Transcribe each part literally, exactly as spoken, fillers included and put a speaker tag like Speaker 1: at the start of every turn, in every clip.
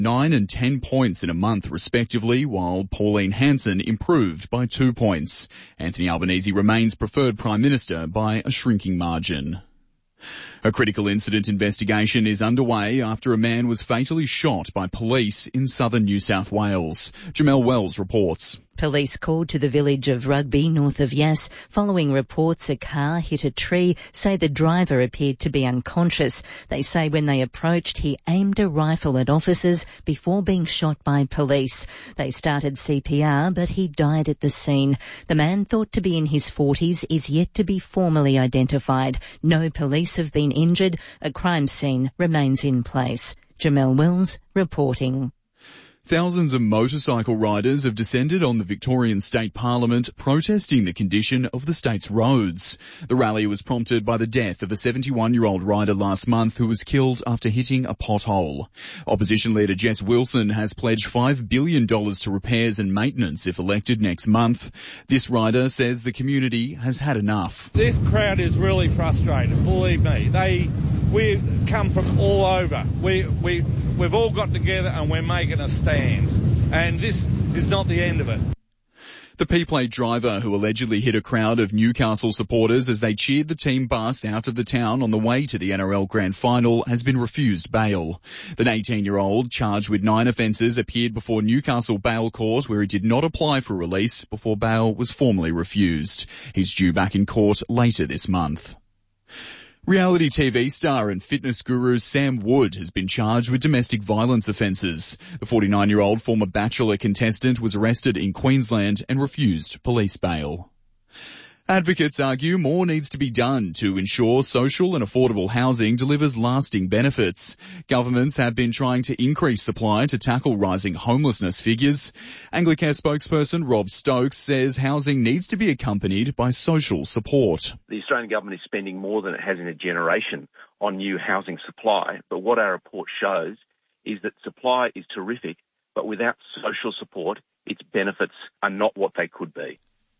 Speaker 1: nine and ten points in a month respectively, while Pauline Hanson improved by two points. Anthony Albanese remains preferred Prime Minister by a shrinking margin. A critical incident investigation is underway after a man was fatally shot by police in southern New South Wales. Jamelle Wells reports.
Speaker 2: Police called to the village of Rugby, north of Yass, following reports a car hit a tree, say the driver appeared to be unconscious. They say when they approached, he aimed a rifle at officers before being shot by police. They started C P R, but he died at the scene. The man, thought to be in his forties, is yet to be formally identified. No police have been injured. A crime scene remains in place. Jamelle Wells reporting.
Speaker 1: Thousands of motorcycle riders have descended on the Victorian State Parliament protesting the condition of the state's roads. The rally was prompted by the death of a seventy-one-year-old rider last month who was killed after hitting a pothole. Opposition leader Jess Wilson has pledged five billion dollars to repairs and maintenance if elected next month. This rider says the community has had enough.
Speaker 3: This crowd is really frustrated, believe me. They, we come from all over. We, we, we've all got together and we're making a stand. And this is not the end of it.
Speaker 1: The P-Plate driver who allegedly hit a crowd of Newcastle supporters as they cheered the team bus out of the town on the way to the N R L Grand Final has been refused bail. The eighteen-year-old, charged with nine offences, appeared before Newcastle Bail Court where he did not apply for release before bail was formally refused. He's due back in court later this month. Reality T V star and fitness guru Sam Wood has been charged with domestic violence offences. The forty-nine-year-old former Bachelor contestant was arrested in Queensland and refused police bail. Advocates argue more needs to be done to ensure social and affordable housing delivers lasting benefits. Governments have been trying to increase supply to tackle rising homelessness figures. Anglicare spokesperson Rob Stokes says housing needs to be accompanied by social support.
Speaker 4: The Australian government is spending more than it has in a generation on new housing supply, but what our report shows is that supply is terrific, but without social support, its benefits are not what they could be.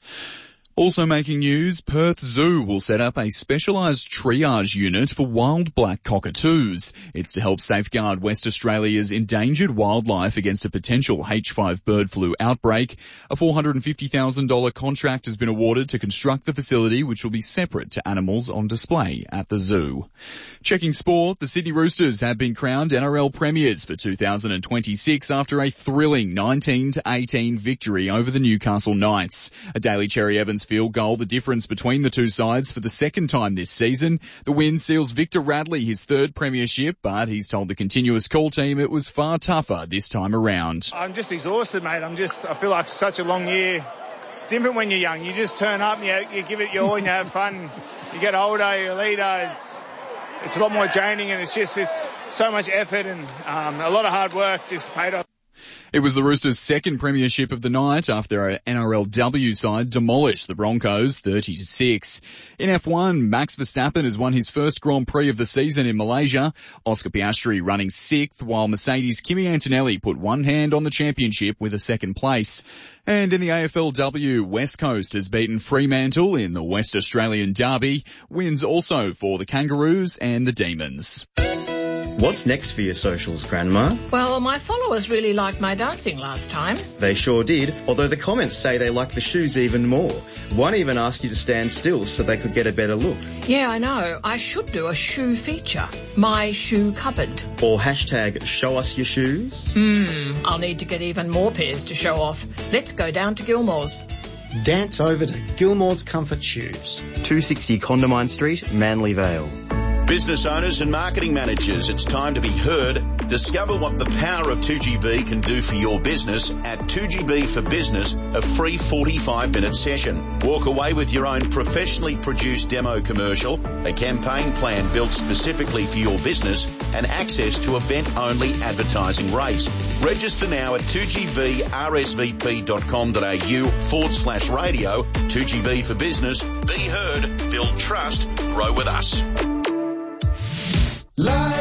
Speaker 1: Also making news, Perth Zoo will set up a specialised triage unit for wild black cockatoos. It's to help safeguard West Australia's endangered wildlife against a potential H five bird flu outbreak. A four hundred fifty thousand dollars contract has been awarded to construct the facility, which will be separate to animals on display at the zoo. Checking sport, the Sydney Roosters have been crowned N R L premiers for two thousand twenty-six after a thrilling nineteen to eighteen victory over the Newcastle Knights. A Daly Cherry Evans field goal, the difference between the two sides for the second time this season. The win seals Victor Radley his third premiership, but he's told the Continuous Call team it was far tougher this time around.
Speaker 3: I'm just exhausted, mate. I'm just, I feel like such a long year. It's different when you're young. You just turn up and you, you give it your all and you have fun. You get older, you're a leader. It's, it's a lot more draining and it's just, it's so much effort and um, a lot of hard work just paid off.
Speaker 1: It was the Roosters' second premiership of the night after our N R L W side demolished the Broncos thirty to six. In F one, Max Verstappen has won his first Grand Prix of the season in Malaysia. Oscar Piastri running sixth, while Mercedes' Kimi Antonelli put one hand on the championship with a second place. And in the A F L W, West Coast has beaten Fremantle in the West Australian Derby. Wins also for the Kangaroos and the Demons.
Speaker 5: What's next for your socials, Grandma?
Speaker 6: Well, my followers really liked my dancing last time.
Speaker 5: They sure did, although the comments say they like the shoes even more. One even asked you to stand still so they could get a better look.
Speaker 6: Yeah, I know. I should do a shoe feature. My shoe cupboard.
Speaker 5: Or hashtag show us your shoes.
Speaker 6: Hmm, I'll need to get even more pairs to show off. Let's go down to Gilmore's.
Speaker 7: Dance over to Gilmore's Comfort Shoes.
Speaker 5: two sixty Condamine Street, Manly Vale.
Speaker 8: Business owners and marketing managers, it's time to be heard. Discover what the power of two G B can do for your business at two G B for Business, a free forty-five minute session. Walk away with your own professionally produced demo commercial, a campaign plan built specifically for your business, and access to event-only advertising rates. Register now at two G B R S V P dot com dot A U forward slash radio. two G B for Business. Be heard, build trust, grow with us.
Speaker 9: Live from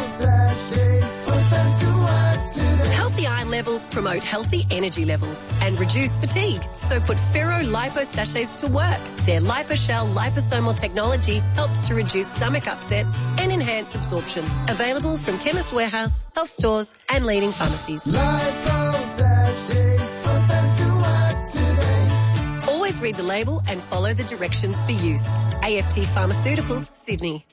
Speaker 9: Healthy eye levels promote healthy energy levels and reduce fatigue. So put Ferro Lipo Sachets to work. Their LipoShell liposomal technology helps to reduce stomach upsets and enhance absorption. Available from Chemist Warehouse, health stores and leading pharmacies. Lipo Sachets, put them to work today. Always read the label and follow the directions for use. A F T Pharmaceuticals, Sydney.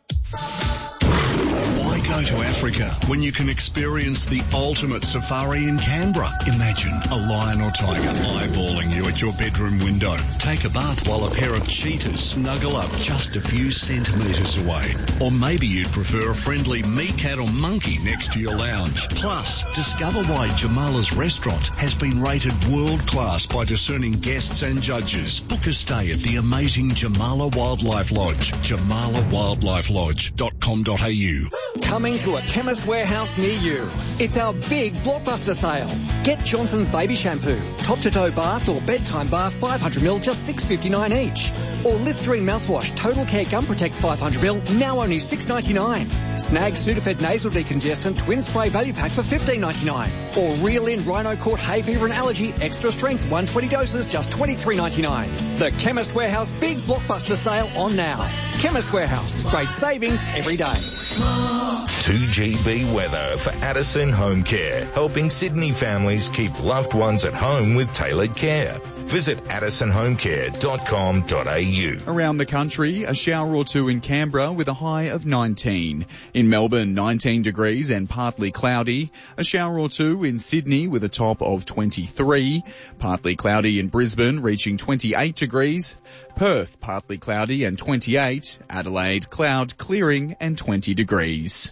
Speaker 10: Why go to Africa when you can experience the ultimate safari in Canberra? Imagine a lion or tiger eyeballing you at your bedroom window. Take a bath while a pair of cheetahs snuggle up just a few centimetres away. Or maybe you'd prefer a friendly meerkat or monkey next to your lounge. Plus, discover why Jamala's restaurant has been rated world class by discerning guests and judges. Book a stay at the amazing Jamala Wildlife Lodge. jamala wildlife lodge dot com dot a u.
Speaker 11: Coming to a Chemist Warehouse near you. It's our big blockbuster sale. Get Johnson's Baby Shampoo, top-to-toe bath or bedtime bath five hundred milliliters, just six dollars fifty-nine each. Or Listerine mouthwash, Total Care Gum Protect five hundred milliliters, now only six dollars ninety-nine. Snag Sudafed Nasal Decongestant Twin Spray Value Pack for fifteen dollars ninety-nine. Or Reel In Rhino Court Hay Fever and Allergy Extra Strength one hundred twenty doses, just twenty-three dollars ninety-nine. The Chemist Warehouse big blockbuster sale on now. Chemist Warehouse, great savings every day.
Speaker 12: two G B weather for Addison Home Care, helping Sydney families keep loved ones at home with tailored care. Visit addison home care dot com dot a u.
Speaker 1: Around the country, a shower or two in Canberra with a high of nineteen. In Melbourne, nineteen degrees and partly cloudy. A shower or two in Sydney with a top of twenty-three. Partly cloudy in Brisbane, reaching twenty-eight degrees. Perth, partly cloudy and twenty-eight. Adelaide, cloud clearing and twenty degrees.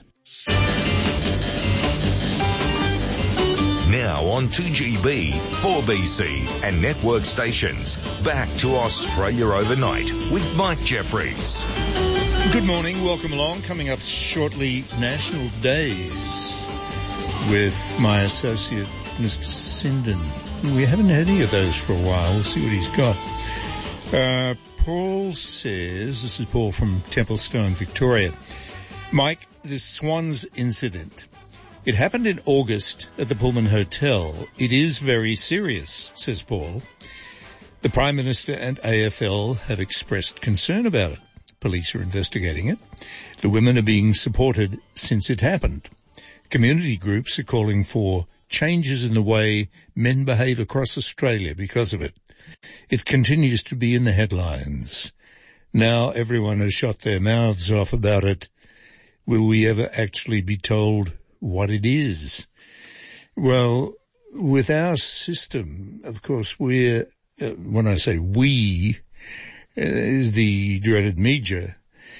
Speaker 12: Now on two G B, four B C and network stations. Back to Australia Overnight with Mike Jeffries.
Speaker 13: Good morning, welcome along. Coming up shortly, National Days with my associate, Mister Sinden. We haven't had any of those for a while. We'll see what he's got. Uh, Paul says, this is Paul from Templestone, Victoria. Mike, the Swans incident. It happened in August at the Pullman Hotel. It is very serious, says Paul. The Prime Minister and A F L have expressed concern about it. Police are investigating it. The women are being supported since it happened. Community groups are calling for changes in the way men behave across Australia because of it. It continues to be in the headlines. Now everyone has shut their mouths off about it. Will we ever actually be told what it is? Well, with our system, of course, we're, uh, when I say we, uh, is the dreaded media,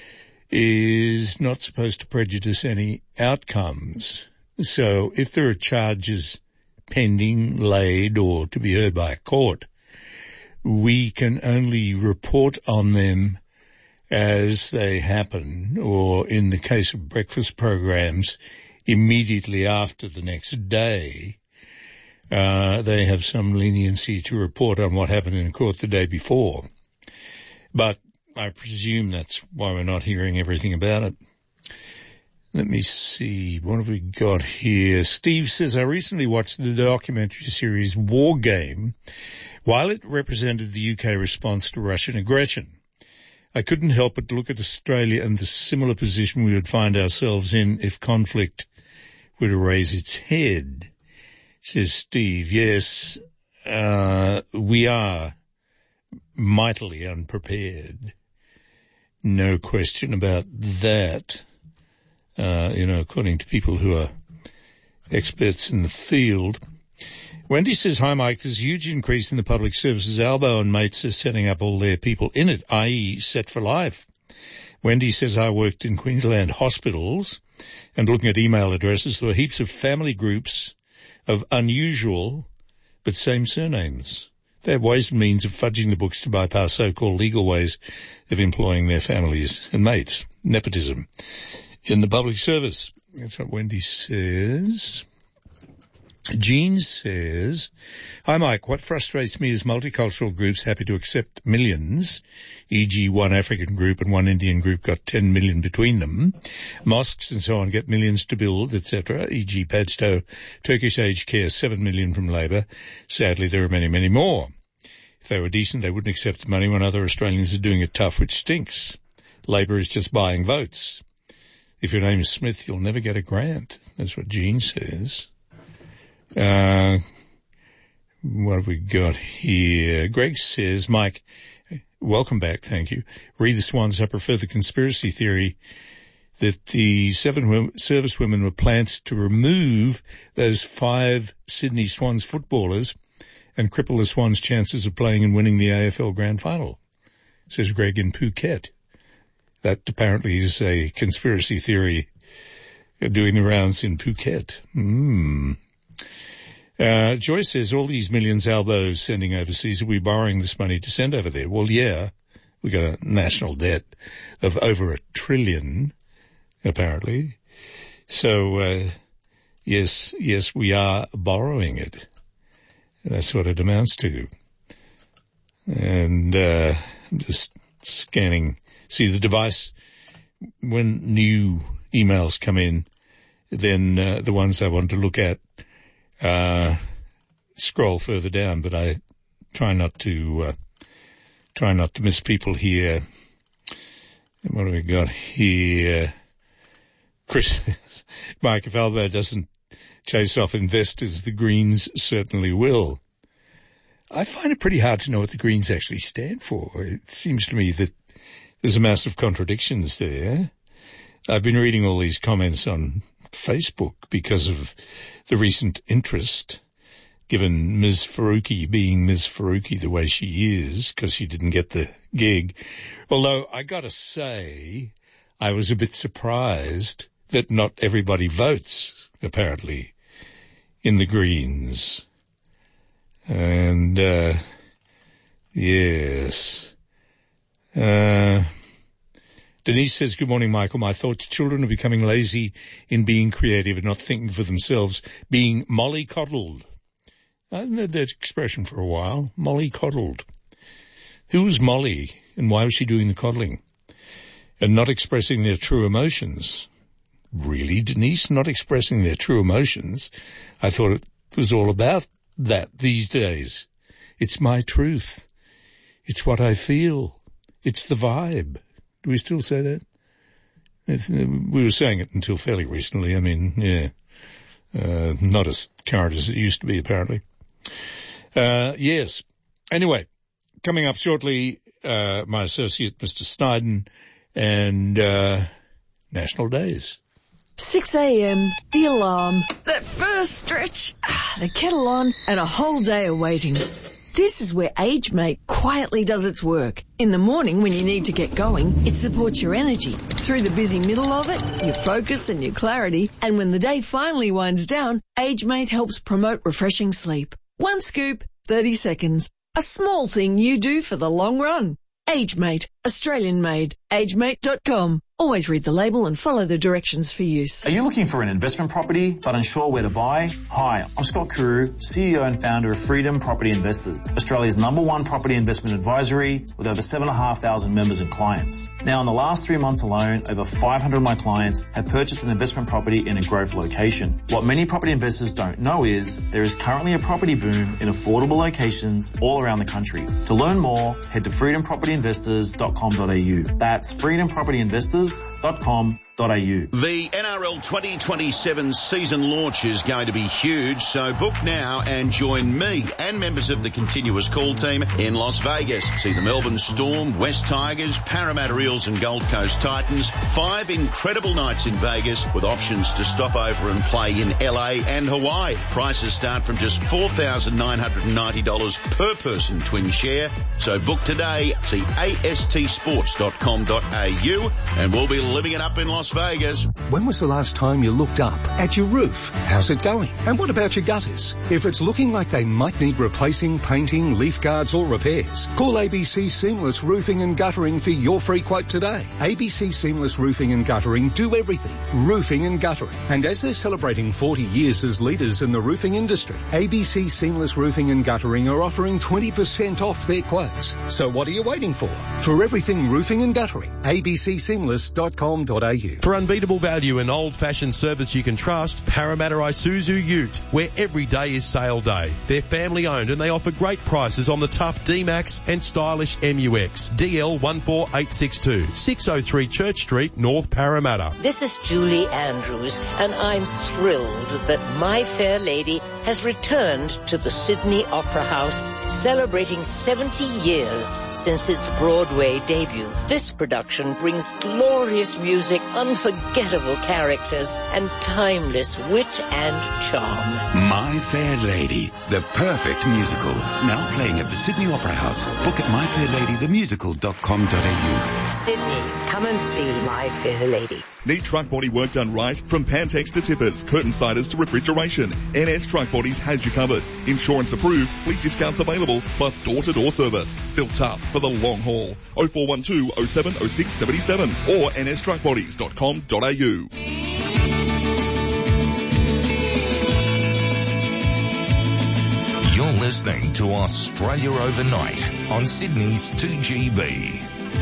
Speaker 13: is not supposed to prejudice any outcomes. So if there are charges pending, laid, or to be heard by a court, we can only report on them as they happen, or in the case of breakfast programs, immediately after the next day. Uh, they have some leniency to report on what happened in court the day before. But I presume that's why we're not hearing everything about it. Let me see. What have we got here? Steve says, I recently watched the documentary series War Game. While it represented the U K response to Russian aggression, I couldn't help but look at Australia and the similar position we would find ourselves in if conflict were to raise its head, says Steve. Yes, uh, we are mightily unprepared. No question about that. Uh, you know, according to people who are experts in the field. Wendy says, hi Mike, there's a huge increase in the public services. Albo and mates are setting up all their people in it, that is set for life. Wendy says, I worked in Queensland hospitals and looking at email addresses, there were heaps of family groups of unusual but same surnames. They have ways and means of fudging the books to bypass so-called legal ways of employing their families and mates. Nepotism in the public service. That's what Wendy says. Jean says, hi Mike, what frustrates me is multicultural groups happy to accept millions, for example one African group and one Indian group got ten million between them. Mosques and so on get millions to build, et cetera, for example Padstow, Turkish Aged Care, seven million from Labor. Sadly, there are many, many more. If they were decent, they wouldn't accept the money when other Australians are doing it tough, which stinks. Labor is just buying votes. If your name is Smith, you'll never get a grant. That's what Jean says. Uh, what have we got here? Greg says, Mike, welcome back, thank you. Read the Swans. I prefer the conspiracy theory that the seven service women were planned to remove those five Sydney Swans footballers and cripple the Swans' chances of playing and winning the A F L Grand Final, says Greg in Phuket. That apparently is a conspiracy theory doing the rounds in Phuket. Hmm. Uh, Joyce says, all these millions Albo's sending overseas, are we borrowing this money to send over there? Well, yeah, we got a national debt of over a trillion, apparently. So, uh, yes, yes, we are borrowing it. That's what it amounts to. And, uh, I'm just scanning. See the device, when new emails come in, then, uh, the ones I want to look at, Uh, scroll further down, but I try not to, uh, try not to miss people here. What do we got here? Chris, Mike, if Albo doesn't chase off investors, the Greens certainly will. I find it pretty hard to know what the Greens actually stand for. It seems to me that there's a massive contradictions there. I've been reading all these comments on Facebook because of the recent interest given Miz Faruqi being Miz Faruqi the way she is, because she didn't get the gig. Although I got to say, I was a bit surprised that not everybody votes, apparently, in the Greens. And, uh, yes. Uh, Denise says, good morning, Michael. My thoughts, children are becoming lazy in being creative and not thinking for themselves, being mollycoddled. I've heard that expression for a while, mollycoddled. Who was Molly and why was she doing the coddling? And not expressing their true emotions. Really, Denise? Not expressing their true emotions? I thought it was all about that these days. It's my truth. It's what I feel. It's the vibe. Do we still say that? It's, uh, we were saying it until fairly recently. I mean, yeah, uh, not as current as it used to be, apparently. Uh, yes. Anyway, coming up shortly, uh, my associate, Mister Sniden, and uh, National Days.
Speaker 14: six a.m., the alarm, that first stretch, the kettle on, and a whole day of waiting. This is where AgeMate quietly does its work. In the morning when you need to get going, it supports your energy. Through the busy middle of it, your focus and your clarity. And when the day finally winds down, AgeMate helps promote refreshing sleep. One scoop, thirty seconds. A small thing you do for the long run. AgeMate, Australian made. agemate dot com. Always read the label and follow the directions for use.
Speaker 15: Are you looking for an investment property but unsure where to buy? Hi, I'm Scott Carew, C E O and founder of Freedom Property Investors, Australia's number one property investment advisory with over seven thousand five hundred members and clients. Now, in the last three months alone, over five hundred of my clients have purchased an investment property in a growth location. What many property investors don't know is there is currently a property boom in affordable locations all around the country. To learn more, head to freedom property investors dot com dot a u. That's freedom property investors dot com dot a u.
Speaker 8: The N R L twenty twenty-seven season launch is going to be huge, so book now and join me and members of the Continuous Call team in Las Vegas. See the Melbourne Storm, West Tigers, Parramatta Eels and Gold Coast Titans. Five incredible nights in Vegas with options to stop over and play in L A and Hawaii. Prices start from just four thousand nine hundred ninety dollars per person twin share. So book today. See A S T sports dot com dot a u and we'll be living it up in Las Vegas.
Speaker 16: When was the last time you looked up at your roof? How's it going? And what about your gutters? If it's looking like they might need replacing, painting, leaf guards or repairs, call A B C Seamless Roofing and Guttering for your free quote today. A B C Seamless Roofing and Guttering do everything. Roofing and guttering. And as they're celebrating forty years as leaders in the roofing industry, A B C Seamless Roofing and Guttering are offering twenty percent off their quotes. So what are you waiting for? For everything roofing and guttering, a b c seamless dot com dot a u.
Speaker 17: For unbeatable value and old-fashioned service you can trust, Parramatta Isuzu Ute, where every day is sale day. They're family-owned and they offer great prices on the tough D-Max and stylish M U X. D L one four eight six two, six oh three Church Street, North Parramatta.
Speaker 18: This is Julie Andrews, and I'm thrilled that My Fair Lady has returned to the Sydney Opera House, celebrating seventy years since its Broadway debut. This production brings glorious music, unforgettable characters, and timeless wit and charm.
Speaker 19: My Fair Lady, the perfect musical. Now playing at the Sydney Opera House. Book at my fair lady the musical dot com dot a u.
Speaker 18: Sydney, come and see My Fair Lady.
Speaker 20: Need truck body work done right? From Pantex to tippers, curtain siders to refrigeration, N S Truck Bodies has you covered. Insurance approved, fleet discounts available, plus door-to-door service. Built tough for the long haul. oh four one two oh seven oh six seven seven or n s truck bodies dot com dot a u.
Speaker 12: You're listening to Australia Overnight on Sydney's two G B.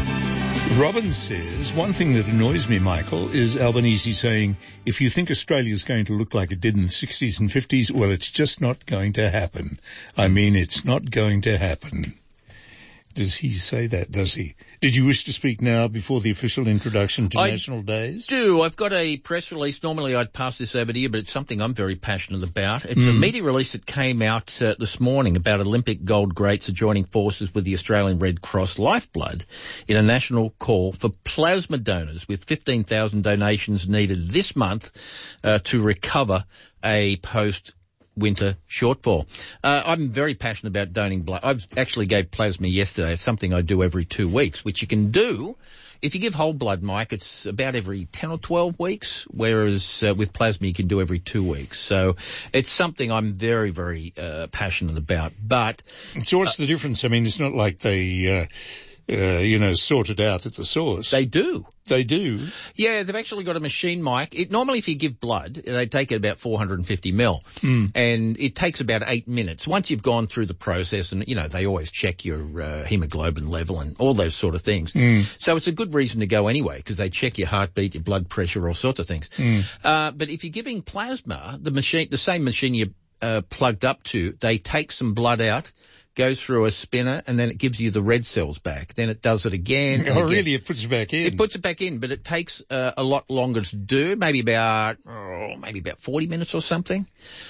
Speaker 13: Robin says, one thing that annoys me, Michael, is Albanese saying, if you think Australia's going to look like it did in the sixties and fifties, well, it's just not going to happen. I mean, it's not going to happen. Does he say that, does he? Did you wish to speak now before the official introduction to
Speaker 21: I
Speaker 13: National Days?
Speaker 21: do. I've got a press release. Normally I'd pass this over to you, but it's something I'm very passionate about. It's
Speaker 13: Mm.
Speaker 21: a media release that came out uh, this morning about Olympic gold greats are joining forces with the Australian Red Cross Lifeblood in a national call for plasma donors, with fifteen thousand donations needed this month uh, to recover a post winter shortfall. Uh, I'm very passionate about donating blood. I actually gave plasma yesterday. It's something I do every two weeks, which you can do. If you give whole blood, Mike, it's about every ten or twelve weeks, whereas uh, with plasma you can do every two weeks. So it's something I'm very, very uh, passionate about. But
Speaker 13: So what's uh, the difference? I mean, it's not like they, uh, uh, you know, sort it out at the source.
Speaker 21: They do.
Speaker 13: They do?
Speaker 21: Yeah, they've actually got a machine, Mike. It, normally if you give blood, they take it about four hundred fifty mil.
Speaker 13: Mm.
Speaker 21: And it takes about eight minutes. Once you've gone through the process, and, you know, they always check your uh, hemoglobin level and all those sort of things.
Speaker 13: Mm.
Speaker 21: So it's a good reason to go anyway, because they check your heartbeat, your blood pressure, all sorts of things.
Speaker 13: Mm.
Speaker 21: Uh, but if you're giving plasma, the machine, the same machine you're uh, plugged up to, they take some blood out, goes through a spinner, and then it gives you the red cells back. Then it does it again. And
Speaker 13: Oh,
Speaker 21: again.
Speaker 13: really? It puts it back in?
Speaker 21: It puts it back in, but it takes uh, a lot longer to do, maybe about, oh, maybe about forty minutes or something.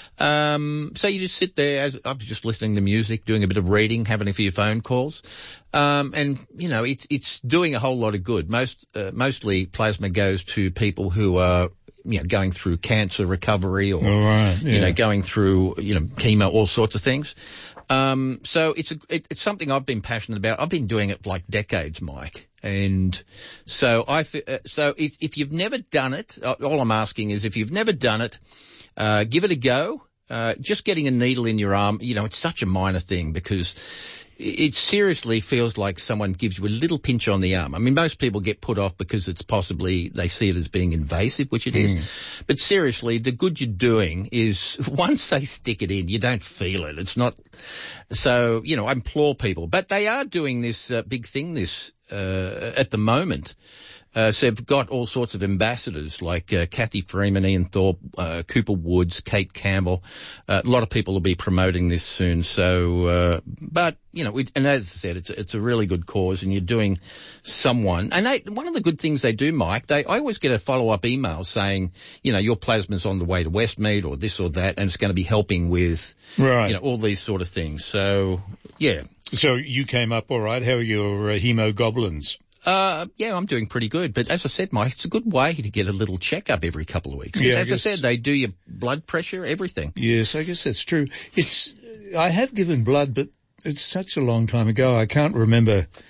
Speaker 21: Um, so you just sit there, as I was just listening to music, doing a bit of reading, having a few phone calls. Um, and, you know, it's, it's doing a whole lot of good. Most, uh, mostly plasma goes to people who are, you know, going through cancer recovery or,
Speaker 13: Oh, right,
Speaker 21: you
Speaker 13: yeah.
Speaker 21: know, going through, you know, chemo, all sorts of things. Um, so it's a, it, it's something I've been passionate about. I've been doing it for like decades, Mike. And so I, fe- uh, so if, if you've never done it, uh, all I'm asking is if you've never done it, uh, give it a go. Uh, just getting a needle in your arm, you know, it's such a minor thing because it seriously feels like someone gives you a little pinch on the arm. I mean, most people get put off because it's possibly, they see it as being invasive, which it is.
Speaker 13: Mm.
Speaker 21: But seriously, the good you're doing is once they stick it in, you don't feel it. It's not, so, you know, I implore people. But they are doing this uh, big thing this, uh, at the moment. Uh, so they've got all sorts of ambassadors like uh, Kathy Freeman, Ian Thorpe, uh, Cooper Woods, Kate Campbell. Uh, a lot of people will be promoting this soon. So, uh, but, you know, we, and as I said, it's, it's a really good cause and you're doing someone. And they, one of the good things they do, Mike, they, I always get a follow-up email saying, you know, your plasma's on the way to Westmead or this or that, and it's going to be helping with,
Speaker 13: Right.
Speaker 21: you know, all these sort of things. So, yeah.
Speaker 13: So you came up all right. How are your uh, hemoglobins?
Speaker 21: Uh, yeah, I'm doing pretty good. But as I said, Mike, it's a good way to get a little checkup every couple of weeks.
Speaker 13: Yeah, I
Speaker 21: as I,
Speaker 13: guess-
Speaker 21: said, they do your blood pressure, everything.
Speaker 13: Yes, I guess that's true. It's, I have given blood, but it's such a long time ago. I can't remember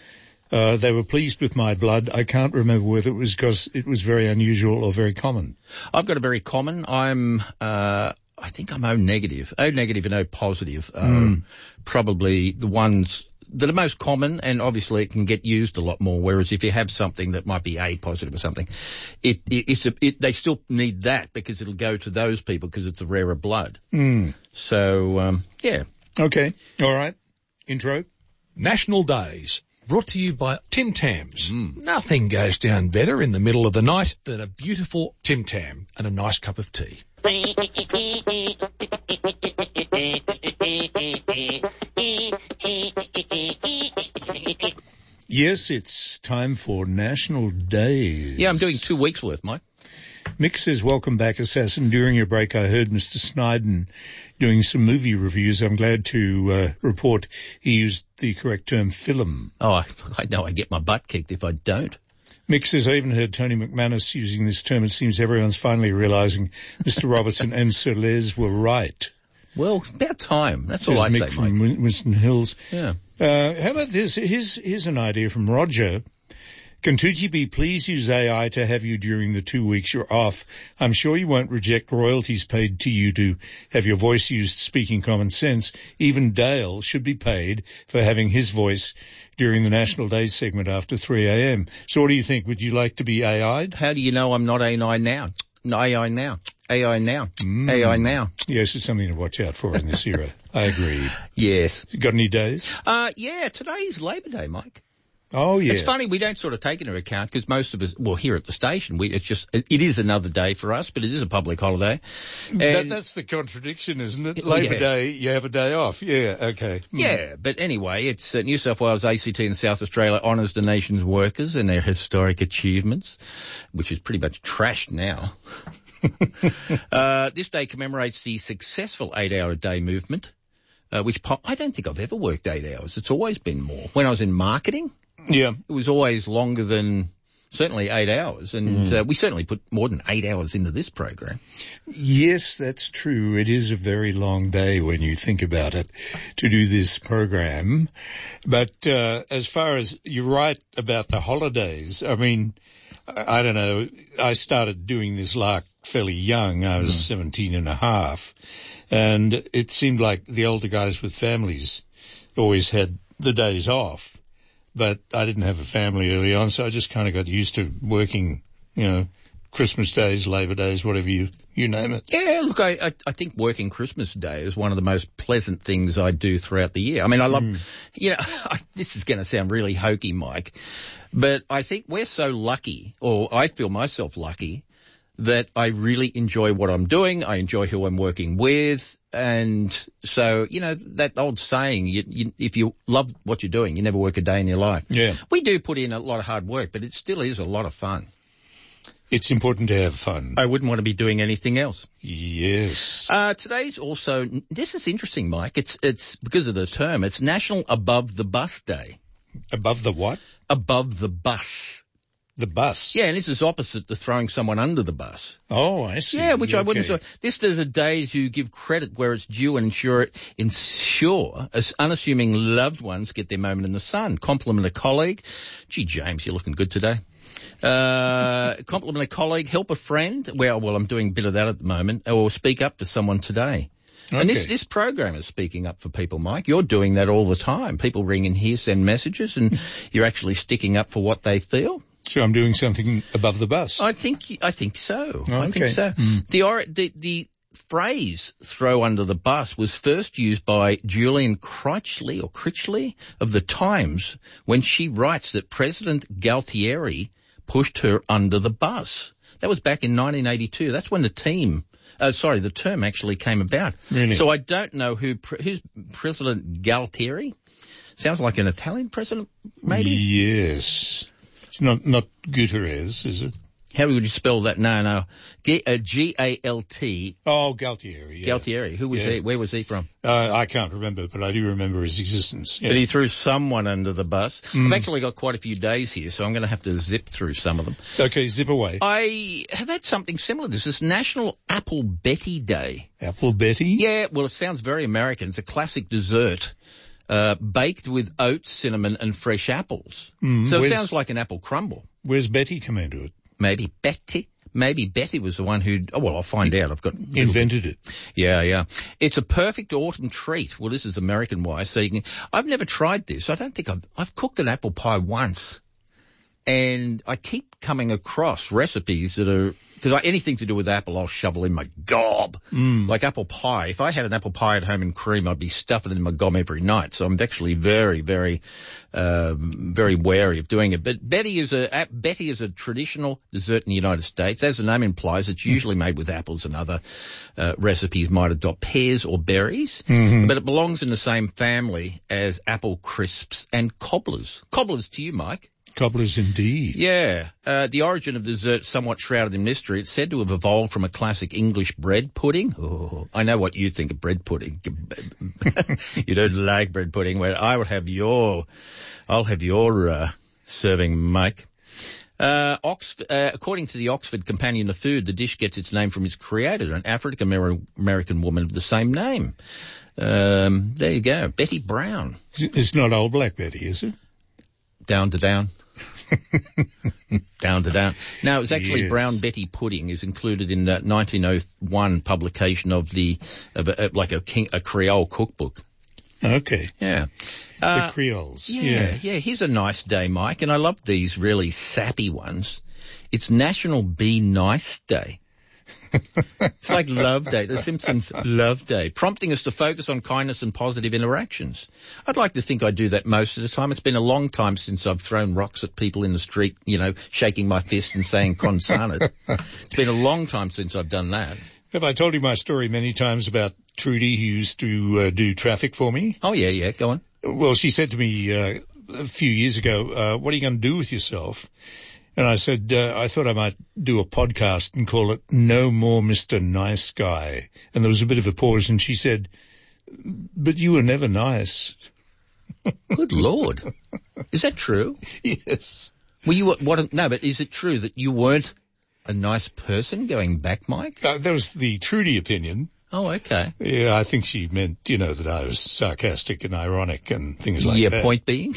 Speaker 13: Uh, they were pleased with my blood. I can't remember whether it was because it was very unusual or very common.
Speaker 21: I've got a very common. I'm, uh, I think I'm O negative. O negative and O positive are
Speaker 13: Mm.
Speaker 21: probably the ones that are most common, and obviously it can get used a lot more, whereas if you have something that might be A positive or something, it, it, it's a, it, they still need that because it'll go to those people because it's a rarer blood.
Speaker 13: Mm.
Speaker 21: So, um, yeah.
Speaker 13: Okay. All right. Intro.
Speaker 2: National Days, brought to you by Tim Tams.
Speaker 21: Mm.
Speaker 2: Nothing goes down better in the middle of the night than a beautiful Tim Tam and a nice cup of tea.
Speaker 13: Yes, it's time for National Days.
Speaker 21: Yeah, I'm doing two weeks worth, Mike.
Speaker 13: Mick says, welcome back, Assassin. During your break, I heard Mister Sniden doing some movie reviews. I'm glad to uh, report he used the correct term, film.
Speaker 21: Oh, I, I know I get my butt kicked if I don't.
Speaker 13: Mick says, I even heard Tony McManus using this term. It seems everyone's finally realising Mister Robertson and Sir Les were right.
Speaker 21: Well, it's about time. That's
Speaker 13: Says
Speaker 21: all I
Speaker 13: Mick
Speaker 21: say,
Speaker 13: from
Speaker 21: Mike.
Speaker 13: Winston Hills.
Speaker 21: Yeah.
Speaker 13: Uh, how about this? Here's, here's an idea from Roger. Can two G B please use A I to have you during the two weeks you're off? I'm sure you won't reject royalties paid to you to have your voice used speaking common sense. Even Dale should be paid for having his voice during the National Day segment after three a.m. So what do you think? Would you like to be A I'd?
Speaker 21: How do you know I'm not A I now? No, A I now. A I now.
Speaker 13: Mm.
Speaker 21: A I now.
Speaker 13: Yes, it's something to watch out for in this era. I agree.
Speaker 21: Yes.
Speaker 13: You got any days?
Speaker 21: Uh, yeah, today is Labor Day, Mike.
Speaker 13: Oh, yeah.
Speaker 21: It's funny, we don't sort of take into account because most of us, well, here at the station, we, it's just, it, it is another day for us, but it is a public holiday. And
Speaker 13: That, that's the contradiction, isn't it?
Speaker 21: Yeah.
Speaker 13: Labor Day, you have a day off. Yeah, okay. Mm.
Speaker 21: Yeah, but anyway, it's uh, New South Wales, A C T and South Australia honours the nation's workers and their historic achievements, which is pretty much trashed now. uh, this day commemorates the successful eight-hour-a-day movement, uh, which po- I don't think I've ever worked eight hours. It's always been more. When I was in marketing,
Speaker 13: yeah,
Speaker 21: it was always longer than certainly eight hours, and
Speaker 13: Mm.
Speaker 21: uh, we certainly put more than eight hours into this program.
Speaker 13: Yes, that's true. It is a very long day when you think about it to do this program. But uh, as far as you're right about the holidays, I mean, I, I don't know. I started doing this lark fairly young. I was mm. seventeen and a half, and it seemed like the older guys with families always had the days off. But I didn't have a family early on, so I just kind of got used to working, you know, Christmas days, Labor Days, whatever you, you name it.
Speaker 21: Yeah, look, I, I, I think working Christmas Day is one of the most pleasant things I do throughout the year. I mean, I love, mm. you know, this is going to sound really hokey, Mike, but I think we're so lucky, or I feel myself lucky, that I really enjoy what I'm doing. I enjoy who I'm working with. And so, you know, that old saying, you, you, if you love what you're doing, you never work a day in your life.
Speaker 13: Yeah.
Speaker 21: We do put in a lot of hard work, but it still is a lot of fun.
Speaker 13: It's important to have fun.
Speaker 21: I wouldn't want to be doing anything else.
Speaker 13: Yes.
Speaker 21: Uh, today's also, this is interesting, Mike. It's, it's because of the term, it's National Above the Bus Day.
Speaker 13: Above the what?
Speaker 21: Above the bus.
Speaker 13: The bus?
Speaker 21: Yeah, and this is opposite to throwing someone under the bus.
Speaker 13: Oh, I see.
Speaker 21: Yeah, which
Speaker 13: okay.
Speaker 21: I wouldn't say. This is a day to give credit where it's due and ensure, ensure as unassuming loved ones get their moment in the sun. Compliment a colleague. Gee, James, you're looking good today. Uh, compliment a colleague, help a friend. Well, well, I'm doing a bit of that at the moment. Or speak up for someone today. Okay. And this, this program is speaking up for people, Mike. You're doing that all the time. People ring in here, send messages, and you're actually sticking up for what they feel.
Speaker 13: So I'm doing something above the bus.
Speaker 21: I think I think so.
Speaker 13: Okay.
Speaker 21: I think so.
Speaker 13: Mm.
Speaker 21: The, or, the the phrase "throw under the bus" was first used by Julian Critchley or Critchley of the Times when she writes that President Galtieri pushed her under the bus. That was back in nineteen eighty-two. That's when the team. Uh, sorry, the term actually came about.
Speaker 13: Really?
Speaker 21: So I don't know who who's President Galtieri. Sounds like an Italian president, maybe.
Speaker 13: Yes. It's not, not Guterres, is it?
Speaker 21: How would you spell that? No, no. G, uh, G A L T.
Speaker 13: Oh, Galtieri, yeah.
Speaker 21: Galtieri. Who was
Speaker 13: yeah.
Speaker 21: he? Where was he from?
Speaker 13: Uh, I can't remember, but I do remember his existence. Yeah.
Speaker 21: But he threw someone under the bus.
Speaker 13: Mm.
Speaker 21: I've actually got quite a few days here, so I'm going to have to zip through some of them.
Speaker 13: Okay, zip away.
Speaker 21: I have had something similar. This is National Apple Betty Day.
Speaker 13: Apple Betty?
Speaker 21: Yeah, well, it sounds very American. It's a classic dessert. uh, baked with oats, cinnamon, and fresh apples.
Speaker 13: Mm,
Speaker 21: so it sounds like an apple crumble.
Speaker 13: Where's Betty come into it?
Speaker 21: Maybe Betty. Maybe Betty was the one who, oh, well, I'll find out. I've got...
Speaker 13: Invented it.
Speaker 21: Yeah, yeah. It's a perfect autumn treat. Well, this is American-wise, so you can... I've never tried this. I don't think I've... I've cooked an apple pie once, and I keep coming across recipes that are... Because anything to do with apple, I'll shovel in my gob.
Speaker 13: Mm.
Speaker 21: Like apple pie. If I had an apple pie at home in cream, I'd be stuffing it in my gob every night. So I'm actually very, very, um, very wary of doing it. But Betty is a Betty is a traditional dessert in the United States. As the name implies, it's usually made with apples, and other uh, recipes might adopt pears or berries.
Speaker 13: Mm-hmm.
Speaker 21: But it belongs in the same family as apple crisps and cobblers. Cobblers to you, Mike.
Speaker 13: Cobblers indeed.
Speaker 21: Yeah. Uh, the origin of the dessert somewhat shrouded in mystery. It's said to have evolved from a classic English bread pudding. Oh, I know what you think of bread pudding. You don't like bread pudding. Well, I will have your, I'll have your uh, serving, Mike. Uh, Oxford, uh, according to the Oxford Companion of Food, the dish gets its name from its creator, an African American woman of the same name. Um, there you go. Betty Brown.
Speaker 13: It's not Old Black Betty, is it?
Speaker 21: Down to down. down to down. No, it was actually
Speaker 13: Yes.
Speaker 21: Brown Betty pudding is included in the nineteen oh one publication of the, of a, like a, King, a Creole cookbook.
Speaker 13: Okay.
Speaker 21: Yeah.
Speaker 13: The
Speaker 21: Uh,
Speaker 13: Creoles.
Speaker 21: yeah,
Speaker 13: Yeah.
Speaker 21: yeah. Here's a nice day, Mike, and I love these really sappy ones. It's National Be Nice Day. It's like Love Day, The Simpsons Love Day, prompting us to focus on kindness and positive interactions. I'd like to think I do that most of the time. It's been a long time since I've thrown rocks at people in the street, you know, shaking my fist and saying "Consarnet." It's been a long time since I've done that.
Speaker 13: Have I told you my story many times about Trudy, who used to uh, do traffic for me?
Speaker 21: Oh, yeah, yeah, go on.
Speaker 13: Well, she said to me uh, a few years ago, uh, what are you going to do with yourself? And I said, uh, I thought I might do a podcast and call it No More Mister Nice Guy. And there was a bit of a pause, and she said, but you were never nice.
Speaker 21: Good Lord. Is that true?
Speaker 13: Yes.
Speaker 21: Well, you were, what, no, but is it true that you weren't a nice person going back, Mike?
Speaker 13: Uh, that was the Trudy opinion.
Speaker 21: Oh, okay.
Speaker 13: Yeah, I think she meant, you know, that I was sarcastic and ironic and things like
Speaker 21: yeah,
Speaker 13: that.
Speaker 21: Yeah, point being?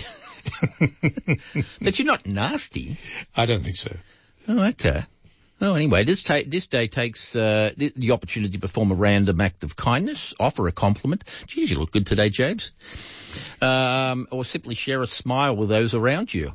Speaker 21: But you're not nasty.
Speaker 13: I don't think so.
Speaker 21: Oh, okay. Oh, anyway, this ta- this day takes uh, the, the opportunity to perform a random act of kindness, offer a compliment. Gee, you look good today, James. Um, or simply share a smile with those around you.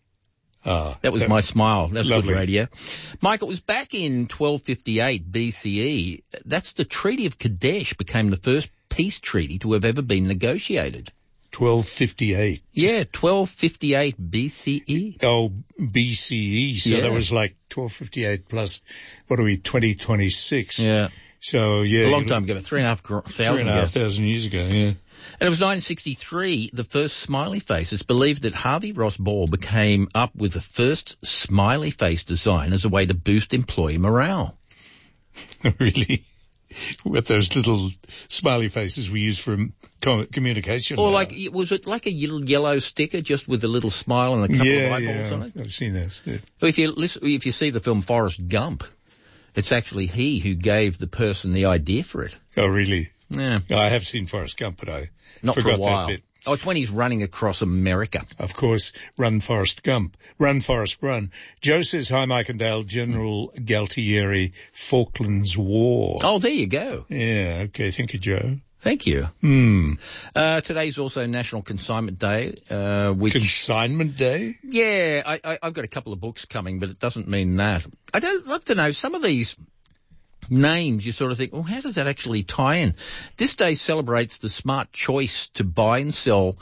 Speaker 13: Ah,
Speaker 21: that was
Speaker 13: that,
Speaker 21: my smile. That's
Speaker 13: lovely.
Speaker 21: Good radio. Mike, it was back in twelve fifty-eight B C E. That's the Treaty of Kadesh became the first peace treaty to have ever been negotiated.
Speaker 13: twelve fifty-eight.
Speaker 21: Yeah, twelve fifty-eight B C E.
Speaker 13: Oh, B C E. So
Speaker 21: yeah.
Speaker 13: that was like twelve fifty-eight plus, what are we, twenty twenty-six.
Speaker 21: Yeah.
Speaker 13: So, yeah.
Speaker 21: A long time ago, three and a half thousand
Speaker 13: Three and a half thousand years ago, yeah.
Speaker 21: And it was nineteen sixty-three, the first smiley face. It's believed that Harvey Ross Ball became up with the first smiley face design as a way to boost employee morale.
Speaker 13: Really? With those little smiley faces we use for com- communication.
Speaker 21: Or
Speaker 13: now.
Speaker 21: like, was it like a little yellow sticker just with a little smile and a couple
Speaker 13: yeah,
Speaker 21: of eyeballs
Speaker 13: yeah,
Speaker 21: on it?
Speaker 13: I've seen this. Yeah.
Speaker 21: Well, if you listen, if you see the film Forrest Gump, it's actually he who gave the person the idea for it.
Speaker 13: Oh, really?
Speaker 21: Yeah.
Speaker 13: I have seen Forrest Gump, but I
Speaker 21: Not
Speaker 13: forgot
Speaker 21: for a while.
Speaker 13: that bit.
Speaker 21: Oh, it's when he's running across America.
Speaker 13: Of course, run, Forrest Gump. Run, Forrest, run. Joe says, hi, Mike and Dale, General Galtieri, Falklands War.
Speaker 21: Oh, there you go.
Speaker 13: Yeah, okay. Thank you, Joe.
Speaker 21: Thank you.
Speaker 13: Hmm.
Speaker 21: Uh, today's also National Consignment Day, uh, which...
Speaker 13: Consignment Day?
Speaker 21: Yeah, I, I, I've got a couple of books coming, but it doesn't mean that. I'd like to know, some of these names, you sort of think, well, how does that actually tie in? This day celebrates the smart choice to buy and sell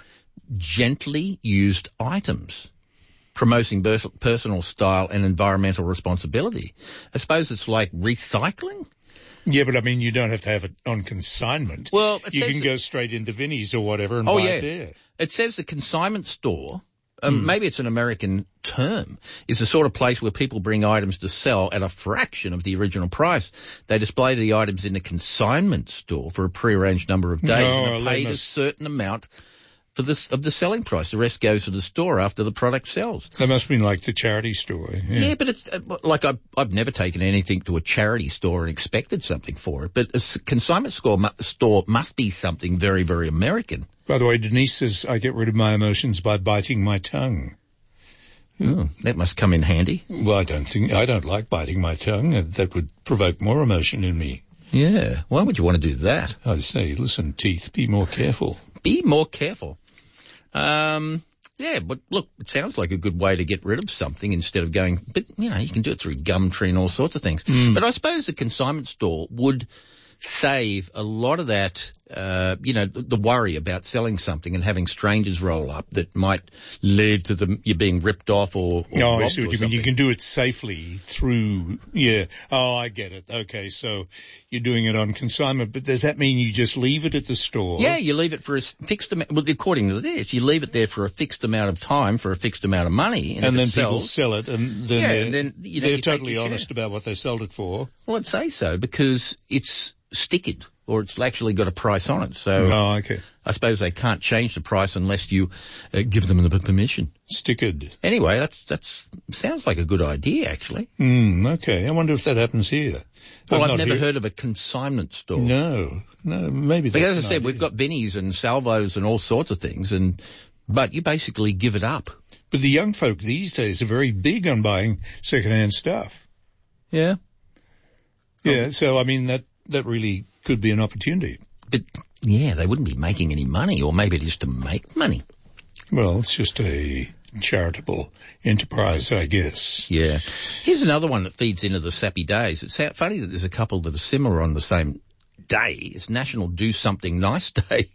Speaker 21: gently used items, promoting personal style and environmental responsibility. I suppose it's like recycling.
Speaker 13: Yeah, but I mean, you don't have to have it on consignment.
Speaker 21: Well,
Speaker 13: you can go straight into Vinnie's or whatever and
Speaker 21: oh,
Speaker 13: buy
Speaker 21: yeah.
Speaker 13: it there.
Speaker 21: It says the consignment store, um,
Speaker 13: mm.
Speaker 21: maybe it's an American term, is the sort of place where people bring items to sell at a fraction of the original price. They display the items in the consignment store for a prearranged number of days
Speaker 13: No,
Speaker 21: and are paid
Speaker 13: must...
Speaker 21: a certain amount for this of the selling price. The rest goes to the store after the product sells.
Speaker 13: That must mean like the charity store. Yeah,
Speaker 21: yeah but it's uh, like I've, I've never taken anything to a charity store and expected something for it. But a consignment store, store must be something very, very American.
Speaker 13: By the way, Denise says I get rid of my emotions by biting my tongue.
Speaker 21: Oh, that must come in handy.
Speaker 13: Well, I don't think, I don't like biting my tongue. That would provoke more emotion in me.
Speaker 21: Yeah. Why would you want to do that?
Speaker 13: I say, listen, teeth, be more careful.
Speaker 21: Be more careful. Um, yeah, but look, it sounds like a good way to get rid of something instead of going, but, you know, you can do it through Gumtree and all sorts of things. Mm. But I suppose the consignment store would save a lot of that, uh, you know, the, the worry about selling something and having strangers roll up that might lead to them, you being ripped off or, or
Speaker 13: No,
Speaker 21: robbed
Speaker 13: I see what you
Speaker 21: something.
Speaker 13: mean. You can do it safely through, yeah. Oh, I get it. Okay, so you're doing it on consignment, but does that mean you just leave it at the store?
Speaker 21: Yeah, you leave it for a fixed amount, well, according to this, you leave it there for a fixed amount of time for a fixed amount of money. And,
Speaker 13: And then
Speaker 21: sells,
Speaker 13: people sell it, and then
Speaker 21: yeah,
Speaker 13: they're,
Speaker 21: and then, you know,
Speaker 13: they're
Speaker 21: you take
Speaker 13: totally
Speaker 21: your share.
Speaker 13: honest about what they sold it for.
Speaker 21: Well, I'd say so, because it's stickered, or it's actually got a price on it. So
Speaker 13: Oh, okay.
Speaker 21: I suppose they can't change the price unless you uh, give them the permission.
Speaker 13: Stickered.
Speaker 21: Anyway, that's that's sounds like a good idea, actually.
Speaker 13: Hmm, okay. I wonder if that happens here.
Speaker 21: Well, I've
Speaker 13: not
Speaker 21: never
Speaker 13: here-
Speaker 21: heard of a consignment store.
Speaker 13: No, no, maybe that's
Speaker 21: Because as I
Speaker 13: an
Speaker 21: said,
Speaker 13: idea.
Speaker 21: we've got Bennies and Salvos and all sorts of things, and but you basically give it up.
Speaker 13: But the young folk these days are very big on buying second-hand stuff.
Speaker 21: Yeah.
Speaker 13: Yeah, so, I mean, that, that really could be an opportunity.
Speaker 21: But, yeah, they wouldn't be making any money, or maybe just to make money.
Speaker 13: Well, it's just a charitable enterprise, I guess.
Speaker 21: Yeah. Here's another one that feeds into the sappy days. It's funny that there's a couple that are similar on the same day. It's National Do Something Nice Day.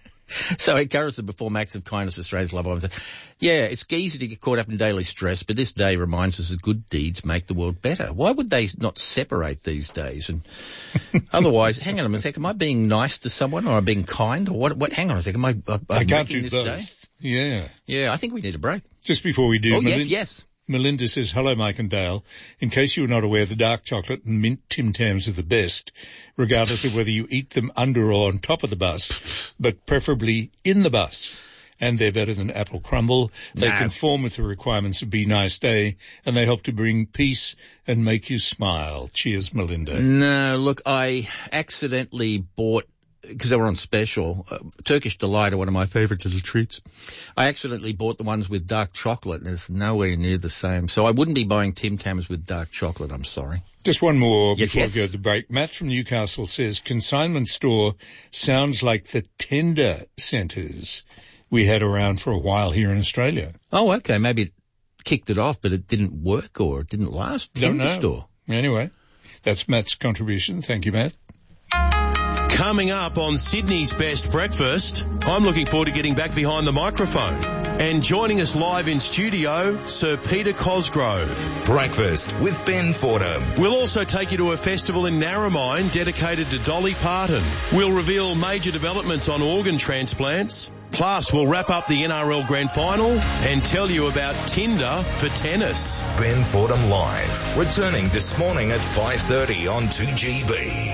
Speaker 21: So I encourage the Before Acts of Kindness Australia's Love Island. Yeah, it's easy to get caught up in daily stress, but this day reminds us that good deeds make the world better. Why would they not separate these days? And otherwise, hang on a sec, am I being nice to someone or am I being kind? Or what? What? Hang on a sec, am I, uh,
Speaker 13: I can't
Speaker 21: making
Speaker 13: do
Speaker 21: this
Speaker 13: both.
Speaker 21: day?
Speaker 13: Yeah.
Speaker 21: Yeah, I think we need a break.
Speaker 13: Just before we do.
Speaker 21: Oh, yes,
Speaker 13: Melin-
Speaker 21: yes.
Speaker 13: Melinda says, hello, Mike and Dale. In case you were not aware, the dark chocolate and mint Tim Tams are the best, regardless of whether you eat them under or on top of the bus, but preferably in the bus. And they're better than apple crumble. They
Speaker 21: No.
Speaker 13: conform with the requirements of Be Nice Day, and they help to bring peace and make you smile. Cheers, Melinda.
Speaker 21: No, look, I accidentally bought, because they were on special, uh, Turkish Delight are one of my favourite little treats. I accidentally bought the ones with dark chocolate, and it's nowhere near the same. So I wouldn't be buying Tim Tams with dark chocolate, I'm sorry.
Speaker 13: Just one more
Speaker 21: Yes,
Speaker 13: before
Speaker 21: yes.
Speaker 13: we go to the break. Matt from Newcastle says, consignment store sounds like the tender centres we had around for a while here in Australia.
Speaker 21: Oh, okay, maybe it kicked it off, but it didn't work or it didn't last.
Speaker 13: Don't
Speaker 21: Tender
Speaker 13: know.
Speaker 21: store.
Speaker 13: Anyway, that's Matt's contribution. Thank you, Matt.
Speaker 17: Coming up on Sydney's Best Breakfast, I'm looking forward to getting back behind the microphone. And joining us live in studio, Sir Peter Cosgrove.
Speaker 12: Breakfast with Ben Fordham.
Speaker 17: We'll also take you to a festival in Narromine dedicated to Dolly Parton. We'll reveal major developments on organ transplants. Plus, we'll wrap up the N R L Grand Final and tell you about Tinder for tennis.
Speaker 12: Ben Fordham Live. Returning this morning at five thirty on two G B.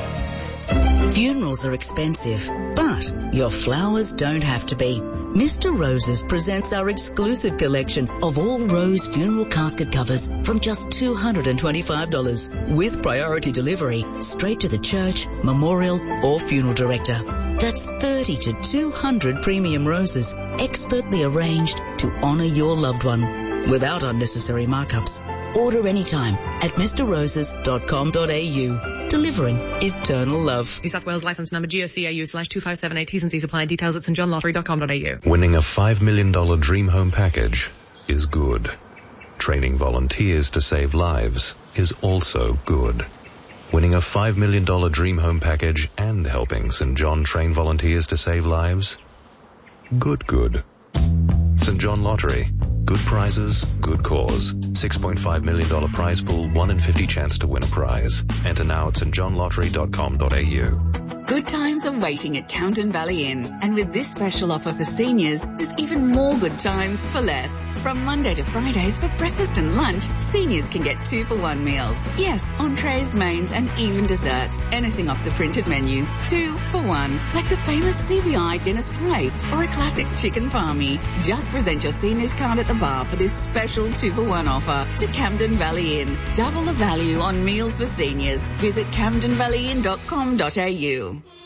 Speaker 4: Funerals are expensive, but your flowers don't have to be. Mister Roses presents our exclusive collection of all rose funeral casket covers from just two hundred twenty-five dollars with priority delivery straight to the church, memorial or funeral director. That's thirty to two hundred premium roses expertly arranged to honour your loved one without unnecessary markups. Order anytime at mr roses dot com dot a u. Delivering eternal love.
Speaker 22: New South Wales licence number G O C A U slash two five seven eight. T's and C's apply. Details at st john lottery dot com dot a u.
Speaker 23: Winning a five million dollars dream home package is good. Training volunteers to save lives is also good. Winning a five million dollars dream home package and helping Saint John train volunteers to save lives? Good, good. Saint John Lottery. Good prizes, good cause. six point five million dollars prize pool, one in fifty chance to win a prize. Enter now at st john lottery dot com dot a u.
Speaker 24: Good times are waiting at Camden Valley Inn. And with this special offer for seniors, there's even more good times for less. From Monday to Fridays for breakfast and lunch, seniors can get two for one meals. Yes, entrees, mains and even desserts. Anything off the printed menu. Two for one. Like the famous C V I Guinness Pie or a classic chicken palmy. Just present your seniors card at the bar for this special two for one offer to Camden Valley Inn. Double the value on meals for seniors. Visit camden valley inn dot com dot a u.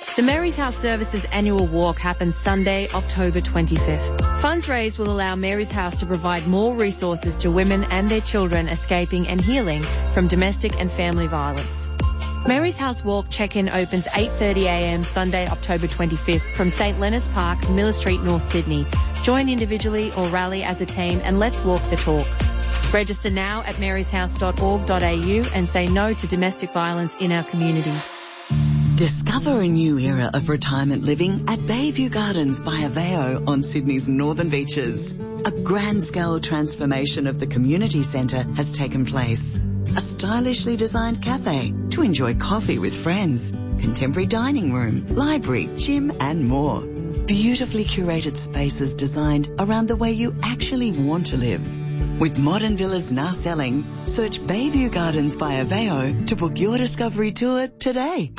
Speaker 3: The Mary's House Services annual walk happens Sunday, October twenty-fifth. Funds raised will allow Mary's House to provide more resources to women and their children escaping and healing from domestic and family violence. Mary's House Walk check-in opens eight thirty a m Sunday, October twenty-fifth from St Leonard's Park, Miller Street, North Sydney. Join individually or rally as a team and let's walk the talk. Register now at marys house dot org dot a u and say no to domestic violence in our community.
Speaker 4: Discover a new era of retirement living at Bayview Gardens by Aveo on Sydney's northern beaches. A grand-scale transformation of the community centre has taken place. A stylishly designed cafe to enjoy coffee with friends, contemporary dining room, library, gym and more. Beautifully curated spaces designed around the way you actually want to live. With modern villas now selling, search Bayview Gardens by Aveo to book your discovery tour today.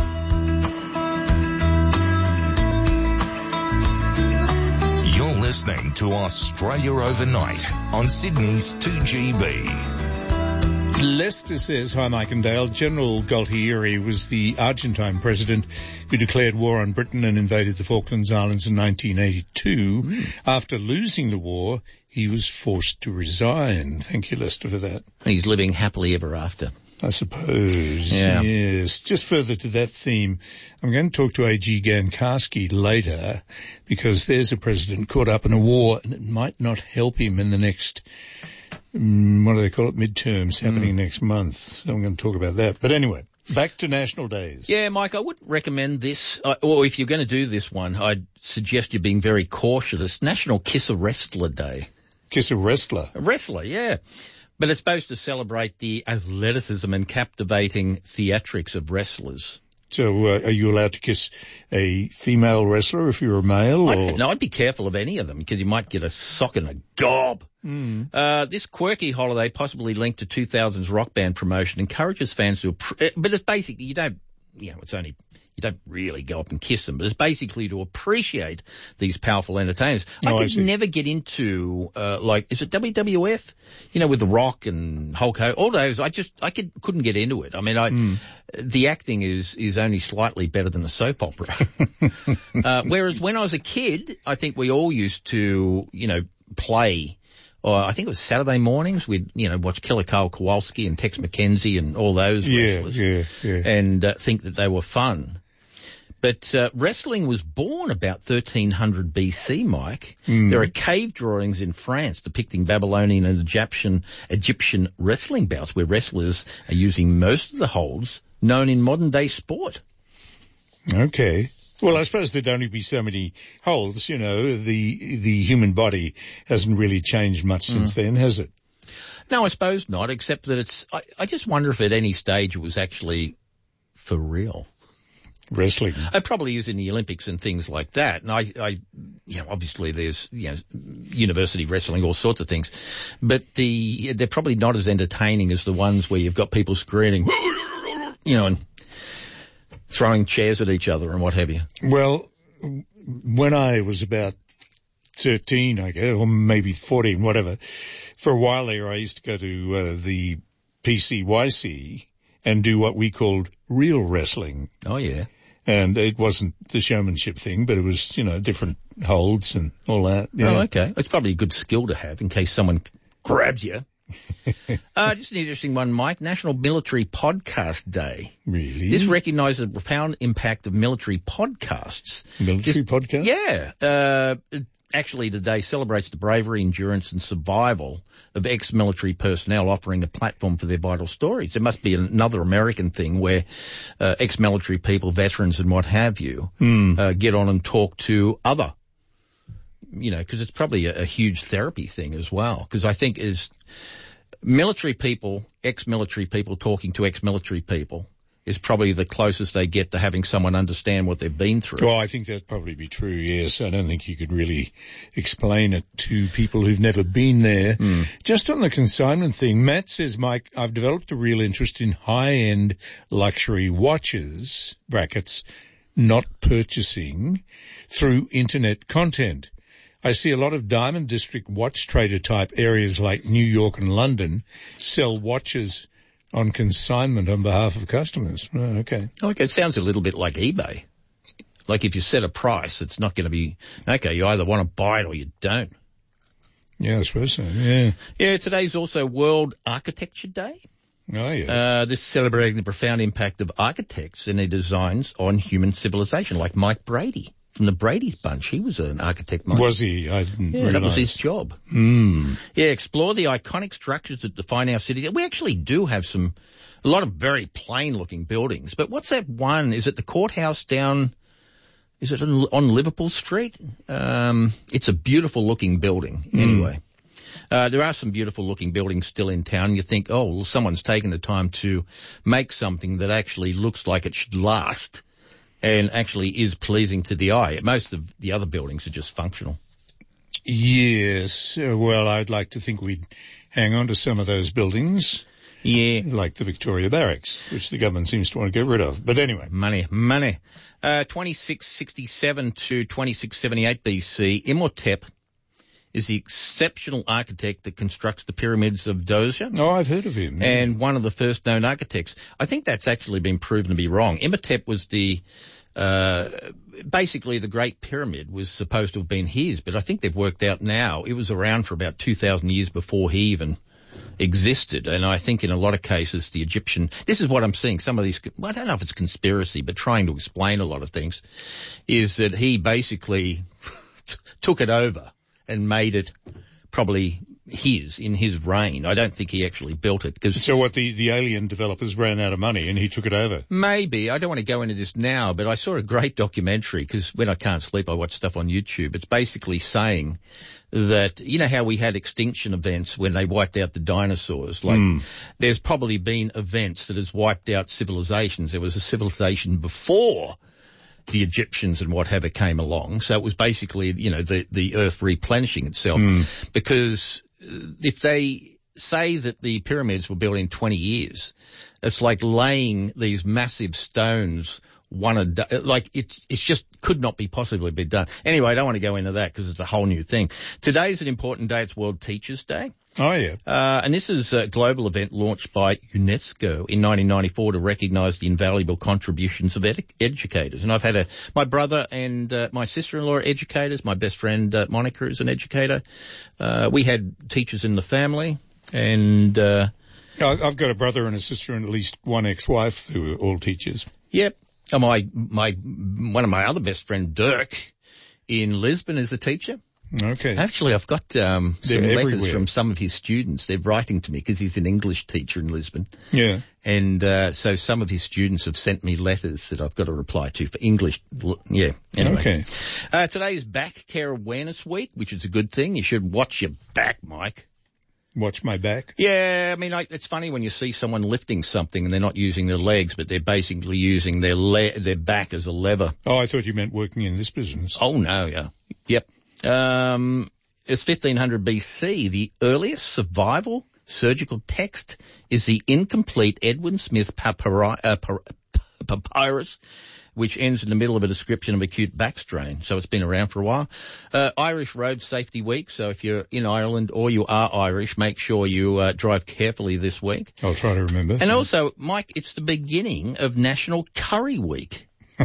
Speaker 12: You're listening to Australia Overnight on Sydney's two G B.
Speaker 13: Lester says, hi Mike and Dale, General Galtieri was the Argentine president who declared war on Britain and invaded the Falklands Islands in nineteen eighty-two. Mm. After losing the war, he was forced to resign. Thank you, Lester, for that.
Speaker 21: He's living happily ever after.
Speaker 13: I suppose,
Speaker 21: yeah.
Speaker 13: Yes. Just further to that theme, I'm going to talk to A G Gankarski later because there's a president caught up in a war and it might not help him in the next, um, what do they call it, midterms happening mm. next month. So I'm going to talk about that. But anyway, back to national days.
Speaker 21: Yeah, Mike, I would recommend this, uh, or if you're going to do this one, I'd suggest you being very cautious. National Kiss a Wrestler Day.
Speaker 13: Kiss a Wrestler?
Speaker 21: A wrestler, yeah. But it's supposed to celebrate the athleticism and captivating theatrics of wrestlers.
Speaker 13: So uh, are you allowed to kiss a female wrestler if you're a male? Or?
Speaker 21: I'd, no, I'd be careful of any of them because you might get a sock and a gob.
Speaker 13: Mm.
Speaker 21: Uh, this quirky holiday, possibly linked to two thousands rock band promotion, encourages fans to, but it's basically, you don't, you know, it's only, you don't really go up and kiss them, but it's basically to appreciate these powerful entertainers.
Speaker 13: Oh,
Speaker 21: I could
Speaker 13: I
Speaker 21: never get into, uh, like, is it W W F? You know, with The Rock and Hulk Hogan, all those, I just, I could, couldn't get into it. I mean, I, mm. the acting is, is only slightly better than a soap opera. uh, whereas when I was a kid, I think we all used to, you know, play, or I think it was Saturday mornings, we'd, you know, watch Killer Carl Kowalski and Tex McKenzie and all those
Speaker 13: yeah,
Speaker 21: wrestlers.
Speaker 13: Yeah, yeah,
Speaker 21: and uh, think that they were fun. But uh, wrestling was born about thirteen hundred B C, Mike.
Speaker 13: Mm.
Speaker 21: There are cave drawings in France depicting Babylonian and Egyptian, Egyptian wrestling bouts where wrestlers are using most of the holds known in modern-day sport.
Speaker 13: Okay. Well, I suppose there'd only be so many holds, you know. The the human body hasn't really changed much since mm. then, has it?
Speaker 21: No, I suppose not, except that it's... I, I just wonder if at any stage it was actually for real.
Speaker 13: Wrestling.
Speaker 21: It probably is in the Olympics and things like that. And I, I, you know, obviously there's, you know, university wrestling, all sorts of things. But the, they're probably not as entertaining as the ones where you've got people screaming, you know, and throwing chairs at each other and what have you.
Speaker 13: Well, when I was about thirteen, I guess, or maybe fourteen, whatever, for a while there I used to go to uh, the P C Y C and do what we called real wrestling.
Speaker 21: Oh, yeah.
Speaker 13: And it wasn't the showmanship thing, but it was, you know, different holds and all that. Yeah.
Speaker 21: Oh, okay. It's probably a good skill to have in case someone grabs you. uh, just an interesting one, Mike. National Military Podcast Day.
Speaker 13: Really?
Speaker 21: This recognises the profound impact of military podcasts.
Speaker 13: Military
Speaker 21: this,
Speaker 13: podcasts?
Speaker 21: Yeah. Uh, it, actually, today celebrates the bravery, endurance and survival of ex-military personnel, offering a platform for their vital stories. There must be another American thing where uh, ex-military people, veterans and what have you,
Speaker 13: mm.
Speaker 21: uh, get on and talk to other, you know, because it's probably a, a huge therapy thing as well. Because I think is military people, ex-military people talking to ex-military people is probably the closest they get to having someone understand what they've been through.
Speaker 13: Well, I think that'd probably be true, yes. I don't think you could really explain it to people who've never been there.
Speaker 21: Mm.
Speaker 13: Just on the consignment thing, Matt says, Mike, I've developed a real interest in high-end luxury watches, brackets, not purchasing, through internet content. I see a lot of Diamond District watch trader type areas like New York and London sell watches on consignment on behalf of customers. Oh, okay.
Speaker 21: Okay, it sounds a little bit like eBay. Like if you set a price, it's not going to be, okay, you either want to buy it or you don't.
Speaker 13: Yeah, I suppose so, yeah.
Speaker 21: Yeah, today's also World Architecture Day.
Speaker 13: Oh, yeah.
Speaker 21: Uh, this is celebrating the profound impact of architects and their designs on human civilization, like Mike Brady from the Brady Bunch. He was an architect. Mike.
Speaker 13: Was he? I didn't
Speaker 21: Yeah,
Speaker 13: realise.
Speaker 21: that was his job.
Speaker 13: Mm.
Speaker 21: Yeah, explore the iconic structures that define our city. We actually do have some, a lot of very plain-looking buildings. But what's that one? Is it the courthouse down, is it on, on Liverpool Street? Um, it's a beautiful-looking building,
Speaker 13: Mm.
Speaker 21: anyway. Uh, there are some beautiful-looking buildings still in town. You think, oh, well, someone's taken the time to make something that actually looks like it should last and actually is pleasing to the eye. Most of the other buildings are just functional.
Speaker 13: Yes. Uh, well, I'd like to think we'd hang on to some of those buildings.
Speaker 21: Yeah.
Speaker 13: Like the Victoria Barracks, which the government seems to want to get rid of. But anyway.
Speaker 21: Money, money. Uh, twenty-six sixty-seven to twenty-six seventy-eight B C, Imhotep is the exceptional architect that constructs the pyramids of Djoser.
Speaker 13: Oh, I've heard of him.
Speaker 21: And one of the first known architects. I think that's actually been proven to be wrong. Imhotep was the, uh, basically the Great Pyramid was supposed to have been his, but I think they've worked out now it was around for about two thousand years before he even existed. And I think in a lot of cases the Egyptian, this is what I'm seeing, some of these, well, I don't know if it's conspiracy, but trying to explain a lot of things, is that he basically took it over and made it probably his, in his reign. I don't think he actually built it. Cause
Speaker 13: so what, the, the alien developers ran out of money and he took it over?
Speaker 21: Maybe. I don't want to go into this now, but I saw a great documentary because when I can't sleep, I watch stuff on YouTube. It's basically saying that, you know how we had extinction events when they wiped out the dinosaurs? Like,
Speaker 13: Mm.
Speaker 21: there's probably been events that has wiped out civilizations. There was a civilization before the Egyptians and whatever came along. So it was basically, you know, the, the earth replenishing itself.
Speaker 13: Mm.
Speaker 21: Because if they say that the pyramids were built in twenty years, it's like laying these massive stones one a day. Like it, it's just could not be possibly be done. Anyway, I don't want to go into that because it's a whole new thing. Today's an important day. It's World Teachers Day.
Speaker 13: Oh, yeah.
Speaker 21: Uh, and this is a global event launched by UNESCO in nineteen ninety-four to recognise the invaluable contributions of ed- educators. And I've had a, my brother and uh, my sister-in-law are educators. My best friend, uh, Monica, is an educator. Uh, we had teachers in the family and, uh,
Speaker 13: I've got a brother and a sister and at least one ex-wife who are all teachers.
Speaker 21: Yep. Oh, my, my, one of my other best friend, Dirk, in Lisbon is a teacher.
Speaker 13: Okay.
Speaker 21: Actually, I've got um, some
Speaker 13: They're
Speaker 21: letters
Speaker 13: everywhere.
Speaker 21: from some of his students. They're writing to me because he's an English teacher in Lisbon.
Speaker 13: Yeah.
Speaker 21: And uh, so some of his students have sent me letters that I've got to reply to for English. Yeah. Anyway.
Speaker 13: Okay.
Speaker 21: Uh, today is Back Care Awareness Week, which is a good thing. You should watch your back, Mike.
Speaker 13: Watch my back?
Speaker 21: Yeah, I mean, I, it's funny when you see someone lifting something and they're not using their legs, but they're basically using their le- their back as a lever.
Speaker 13: Oh, I thought you meant working in this business.
Speaker 21: Oh, no, yeah. Yep. Um, it's fifteen hundred B C. The earliest survival surgical text is the incomplete Edwin Smith papyri- uh, papyrus, which ends in the middle of a description of acute back strain. So it's been around for a while. Uh, Irish Road Safety Week. So if you're in Ireland or you are Irish, make sure you uh, drive carefully this week.
Speaker 13: I'll try to remember.
Speaker 21: And also, Mike, it's the beginning of National Curry Week.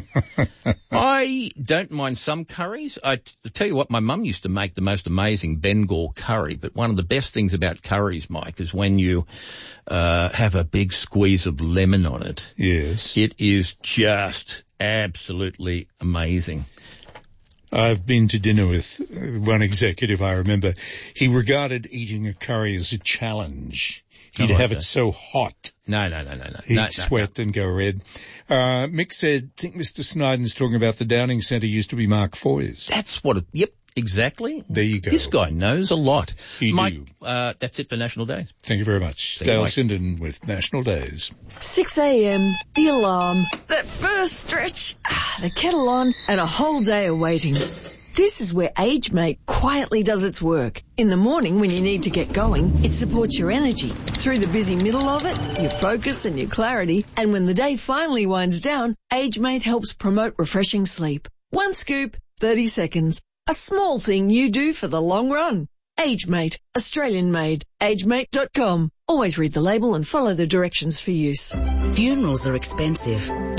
Speaker 21: I don't mind some curries. I t- tell you what, my mum used to make the most amazing Bengal curry, but one of the best things about curries, Mike, is when you uh have a big squeeze of lemon on it.
Speaker 13: Yes.
Speaker 21: It is just absolutely amazing.
Speaker 13: I've been to dinner with one executive, I remember. He regarded eating a curry as a challenge. He'd
Speaker 21: Oh,
Speaker 13: have
Speaker 21: okay.
Speaker 13: it so hot.
Speaker 21: No, no, no, no, no.
Speaker 13: He'd
Speaker 21: no, no,
Speaker 13: sweat and go red. Uh, Mick said, I think Mister Snyden's talking about the Downing Centre used to be Mark Foy's.
Speaker 21: That's what it, yep, exactly.
Speaker 13: There you go.
Speaker 21: This guy knows a lot.
Speaker 13: He
Speaker 21: Mike,
Speaker 13: do.
Speaker 21: uh, that's it for National Days.
Speaker 13: Thank you very much.
Speaker 21: Thank you,
Speaker 13: Dale
Speaker 21: Mike.
Speaker 13: Sinden with National Days.
Speaker 14: six a.m., the alarm, that first stretch, ah, the kettle on, and a whole day of waiting. This is where AgeMate quietly does its work. In the morning when you need to get going, it supports your energy. Through the busy middle of it, your focus and your clarity. And when the day finally winds down, AgeMate helps promote refreshing sleep. One scoop, thirty seconds. A small thing you do for the long run. AgeMate, Australian made. agemate dot com. Always read the label and follow the directions for use.
Speaker 4: Funerals are expensive, but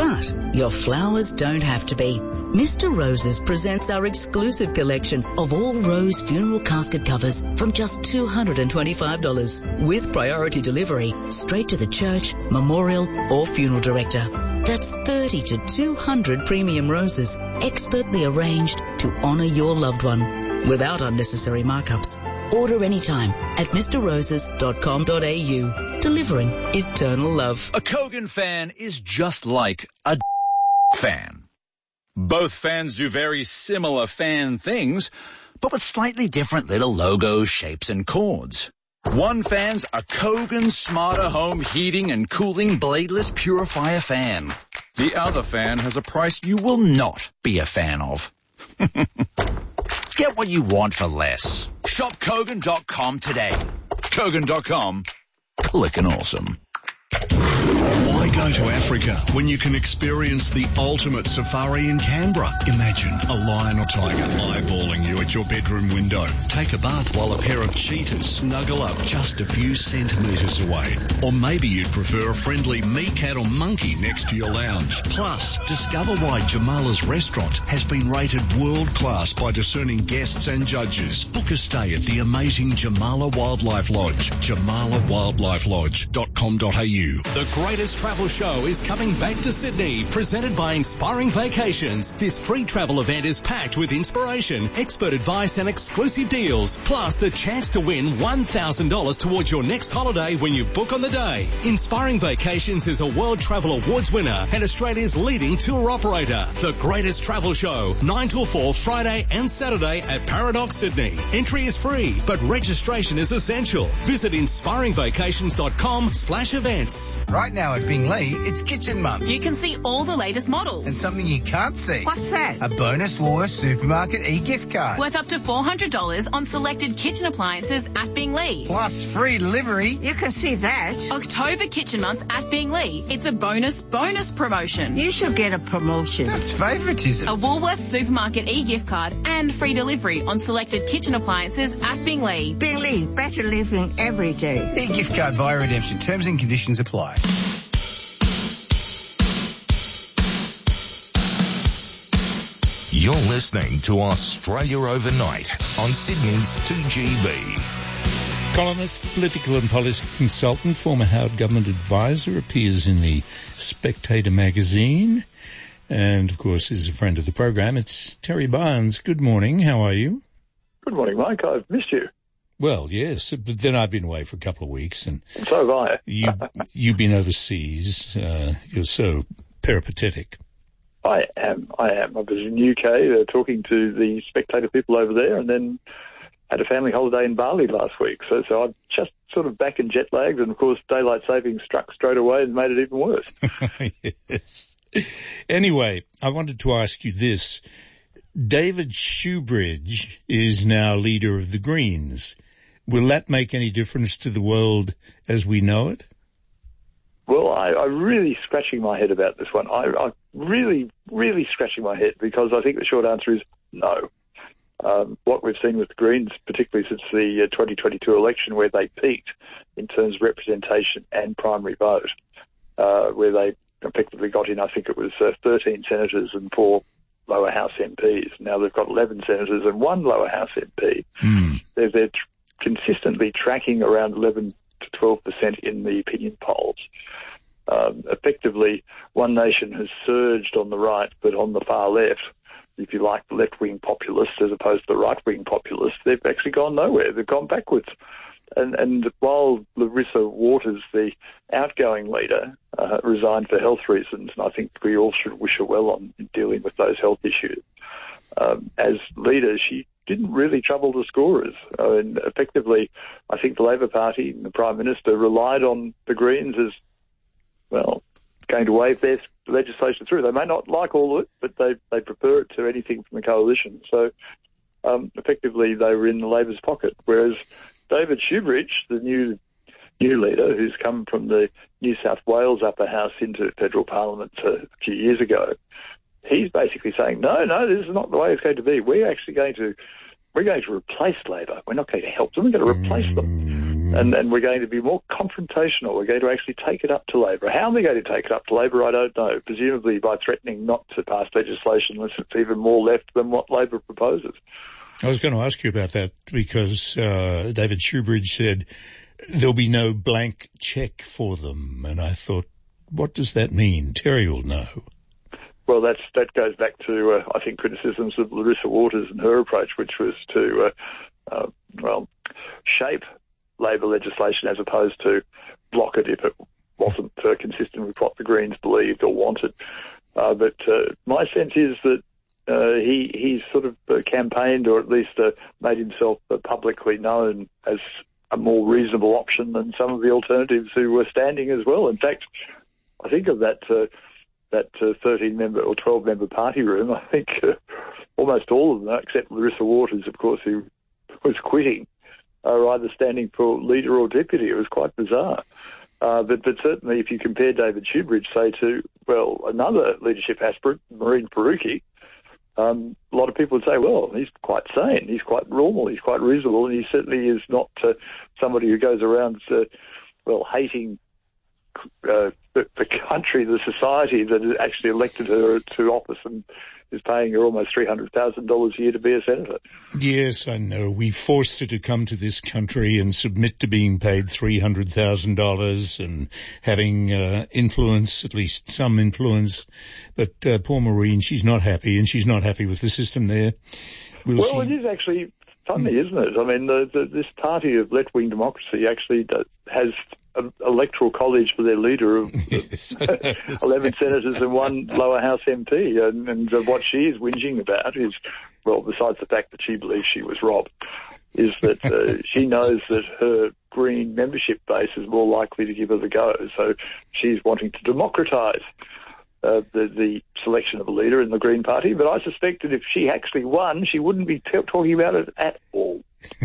Speaker 4: your flowers don't have to be. Mister Roses presents our exclusive collection of all rose funeral casket covers from just two hundred twenty-five dollars with priority delivery straight to the church, memorial or funeral director. That's thirty to two hundred premium roses expertly arranged to honour your loved one without unnecessary markups. Order anytime at mister roses dot com dot a u. Delivering eternal love.
Speaker 5: A Kogan fan is just like a fan. Both fans do very similar fan things, but with slightly different little logos, shapes, and chords. One fan's a Kogan Smarter Home Heating and Cooling Bladeless Purifier fan. The other fan has a price you will not be a fan of. Get what you want for less. Shop Kogan dot com today. Kogan dot com. Clickin' awesome.
Speaker 10: Why go to Africa when you can experience the ultimate safari in Canberra? Imagine a lion or tiger eyeballing you at your bedroom window. Take a bath while a pair of cheetahs snuggle up just a few centimetres away. Or maybe you'd prefer a friendly meerkat or monkey next to your lounge. Plus, discover why Jamala's restaurant has been rated world class by discerning guests and judges. Book a stay at the amazing Jamala Wildlife Lodge. jamala wildlife lodge dot com dot a u.
Speaker 6: The greatest travel show is coming back to Sydney, presented by Inspiring Vacations. This free travel event is packed with inspiration, expert advice and exclusive deals, plus the chance to win one thousand dollars towards your next holiday when you book on the day. Inspiring Vacations is a World Travel Awards winner and Australia's leading tour operator. The greatest travel show, nine till four, Friday and Saturday at Paradox Sydney. Entry is free, but registration is essential. Visit inspiring vacations dot com slash events.
Speaker 7: Right now at Bingley, it's Kitchen Month.
Speaker 9: You can see all the latest models.
Speaker 7: And something you can't see.
Speaker 9: What's that?
Speaker 7: A bonus Woolworths Supermarket e-gift card.
Speaker 9: Worth up to four hundred dollars on selected kitchen appliances at Bingley.
Speaker 7: Plus free delivery.
Speaker 9: You can see that. October Kitchen Month at Bingley. It's a bonus bonus promotion.
Speaker 25: You should get a promotion.
Speaker 7: That's favouritism.
Speaker 9: A Woolworths Supermarket e-gift card and free delivery on selected kitchen appliances at Bingley.
Speaker 25: Bingley, better living every day.
Speaker 7: E-gift card via redemption. Terms and conditions apply.
Speaker 12: You're listening to Australia Overnight on Sydney's two G B.
Speaker 13: Columnist, political and policy consultant, former Howard government advisor, appears in the Spectator magazine, and of course is a friend of the program. It's Terry Barnes. Good morning. How are you?
Speaker 26: Good morning, Mike. I've missed you.
Speaker 13: Well, yes, but then I've been away for a couple of weeks, and
Speaker 26: so have I.
Speaker 13: you, you've been overseas. Uh, you're so peripatetic.
Speaker 26: I am. I am. I was in the U K uh, talking to the Spectator people over there, and then had a family holiday in Bali last week. So, so I'm just sort of back in jet lagged, and of course daylight savings struck straight away and made it even worse.
Speaker 13: Yes. Anyway, I wanted to ask you this. David Shoebridge is now leader of the Greens. Will that make any difference to the world as we know it?
Speaker 26: Well, I, I'm really scratching my head about this one. I, I'm really, really scratching my head because I think the short answer is no. Um, what we've seen with the Greens, particularly since the uh, twenty twenty-two election, where they peaked in terms of representation and primary vote, uh, where they effectively got in, I think it was uh, thirteen senators and four lower house M Ps. Now they've got eleven senators and one lower house M P.
Speaker 13: Mm.
Speaker 26: They're, they're tr- consistently tracking around eleven to twelve percent in the opinion polls. Um, effectively, One Nation has surged on the right, but on the far left, if you like, the left-wing populists as opposed to the right-wing populists, they've actually gone nowhere. They've gone backwards. And, and while Larissa Waters, the outgoing leader, uh, resigned for health reasons, and I think we all should wish her well on dealing with those health issues, um, as leader, she didn't really trouble the scorers. Uh, and effectively, I think the Labor Party and the Prime Minister relied on the Greens as, well, going to wave their legislation through. They may not like all of it, but they, they prefer it to anything from the coalition. So um, effectively, they were in the Labor's pocket, whereas David Shoebridge, the new new leader who's come from the New South Wales upper house into federal parliament a few years ago, he's basically saying, no, no, this is not the way it's going to be. We're actually going to we're going to replace Labor. We're not going to help them. We're going to replace them. Mm. And, and we're going to be more confrontational. We're going to actually take it up to Labor. How they're going to take it up to Labor, I don't know. Presumably by threatening not to pass legislation unless it's even more left than what Labor proposes.
Speaker 13: I was going to ask you about that because uh, David Shoebridge said there'll be no blank cheque for them. And I thought, what does that mean? Terry will know.
Speaker 26: Well, that's, that goes back to, uh, I think, criticisms of Larissa Waters and her approach, which was to, uh, uh, well, shape Labor legislation as opposed to block it if it wasn't uh, consistent with what the Greens believed or wanted. Uh, but uh, my sense is that uh, he he's sort of uh, campaigned, or at least uh, made himself uh, publicly known as a more reasonable option than some of the alternatives who were standing as well. In fact, I think of that uh, that uh, thirteen-member or twelve-member party room, I think uh, almost all of them, except Larissa Waters, of course, who was quitting, are either standing for leader or deputy. It was quite bizarre. Uh, but, but certainly if you compare David Shoebridge, say, to, well, another leadership aspirant, Maureen Faruqi, um, a lot of people would say, well, he's quite sane, he's quite normal, he's quite reasonable, and he certainly is not uh, somebody who goes around, uh, well, hating uh, the, the country, the society that has actually elected her to office and is paying her almost three hundred thousand dollars a year to be a senator.
Speaker 13: Yes, I know. We forced her to come to this country and submit to being paid three hundred thousand dollars and having uh, influence, at least some influence. But uh, poor Maureen, she's not happy, and she's not happy with the system there. We'll,
Speaker 26: well
Speaker 13: see.
Speaker 26: It is actually funny, mm. isn't it? I mean, the, the, this party of left-wing democracy actually does, has an electoral college for their leader of yes. eleven senators and one lower house M P. And, and uh, what she is whinging about is, well, besides the fact that she believes she was robbed, is that uh, she knows that her Green membership base is more likely to give her the go. So she's wanting to democratise uh, the, the selection of a leader in the Green Party. But I suspect that if she actually won, she wouldn't be t- talking about it at all.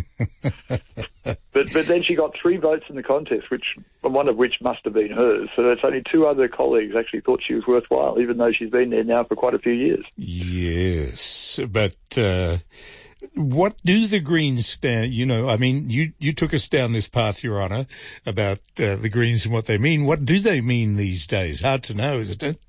Speaker 26: But but then she got three votes in the contest, which one of which must have been hers. So it's only two other colleagues actually thought she was worthwhile, even though she's been there now for quite a few years.
Speaker 13: Yes, but uh, what do the Greens stand? You know, I mean, you you took us down this path, Your Honour, about uh, the Greens and what they mean. What do they mean these days? Hard to know, isn't it?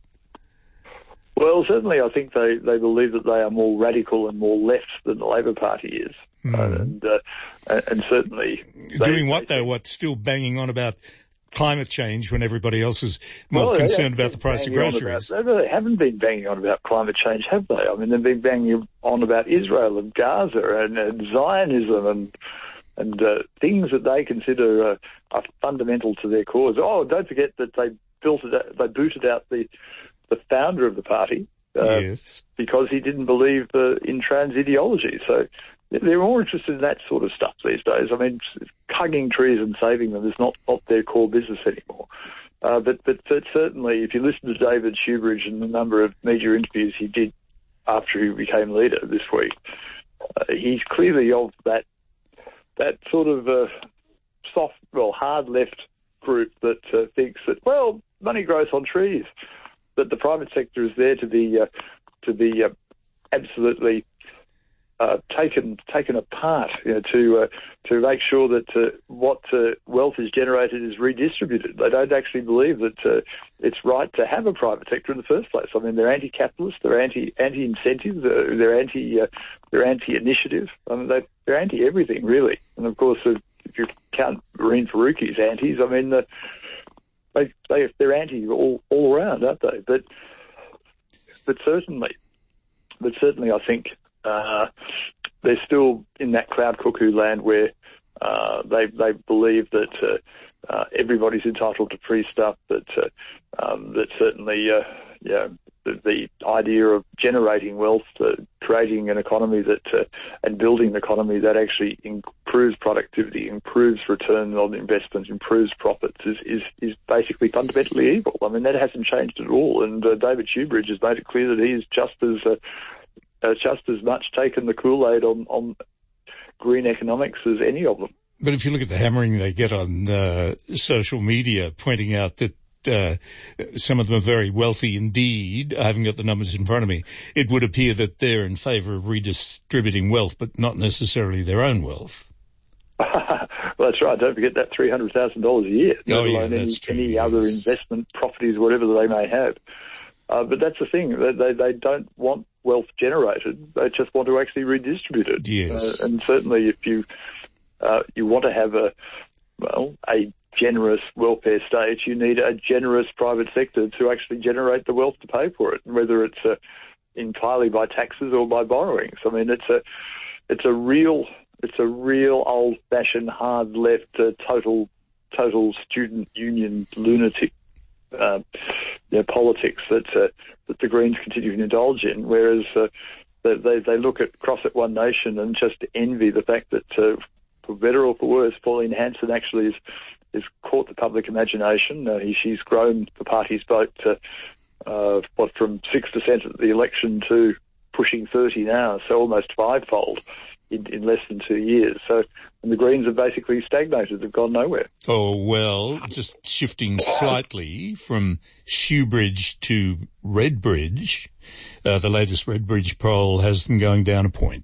Speaker 26: Well, certainly I think they, they believe that they are more radical and more left than the Labor Party is. Mm. Uh, and, uh, and certainly...
Speaker 13: Doing what, though? What, still banging on about climate change when everybody else is more well, concerned about the price of groceries?
Speaker 26: About, they haven't been banging on about climate change, have they? I mean, they've been banging on about Israel and Gaza and, and Zionism and and uh, things that they consider uh, are fundamental to their cause. Oh, don't forget that they built it, out, they booted out the... the founder of the party, uh,
Speaker 13: yes.
Speaker 26: because he didn't believe uh, in trans ideology. So they're more interested in that sort of stuff these days. I mean, hugging trees and saving them is not, not their core business anymore. Uh, but, but but certainly, if you listen to David Shoebridge and the number of media interviews he did after he became leader this week, uh, he's clearly of that that sort of uh, soft, well, hard left group that uh, thinks that, well, money grows on trees. That the private sector is there to be uh, to be uh, absolutely uh, taken taken apart, you know, to uh, to make sure that uh, what uh, wealth is generated is redistributed. They don't actually believe that uh, it's right to have a private sector in the first place. I mean, they're anti-capitalist, they're anti anti incentive, they're, they're anti uh, they're anti initiative. I mean, they, they're anti everything really. And of course, uh, if you count Maureen Faruqi's antis, I mean the. They, they, they're anti all, all around, aren't they? But, but certainly, but certainly, I think uh, they're still in that cloud cuckoo land where uh, they they believe that uh, uh, everybody's entitled to free stuff. That uh, um, that certainly, uh, yeah, the, the idea of generating wealth, uh, creating an economy that uh, and building an economy that actually improves productivity, improves return on investment, improves profits is, is, is basically fundamentally evil. I mean, that hasn't changed at all. And uh, David Shoebridge has made it clear that he is just as uh, uh, just as much taken the Kool-Aid on, on green economics as any of them.
Speaker 13: But if you look at the hammering they get on uh, social media, pointing out that Uh, some of them are very wealthy indeed. I haven't got the numbers in front of me. It would appear that they're in favour of redistributing wealth, but not necessarily their own wealth.
Speaker 26: Well, that's right. Don't forget that three hundred thousand dollars a year, let
Speaker 13: Oh, yeah,
Speaker 26: alone any,
Speaker 13: that's true,
Speaker 26: any
Speaker 13: yes.
Speaker 26: other investment properties, whatever they may have. Uh, but that's the thing. They, they, they don't want wealth generated. They just want to actually redistribute it.
Speaker 13: Yes.
Speaker 26: Uh, and certainly if you uh, you want to have a, well, a generous welfare state, you need a generous private sector to actually generate the wealth to pay for it, whether it's uh, entirely by taxes or by borrowings. I mean, it's a it's a real it's a real old-fashioned, hard-left, uh, total total student union lunatic uh, you know, politics that uh, that the Greens continue to indulge in, whereas uh, they, they they look at Cross at One Nation and just envy the fact that, uh, for better or for worse, Pauline Hanson actually is has caught the public imagination. Uh, he, she's grown the party's vote to, uh, what, from six percent at the election to pushing thirty now, so almost fivefold in, in less than two years. So, and the Greens have basically stagnated. They've gone nowhere.
Speaker 13: Oh, well, just shifting slightly from Shoebridge to Redbridge, uh, the latest Redbridge poll has them going down a point.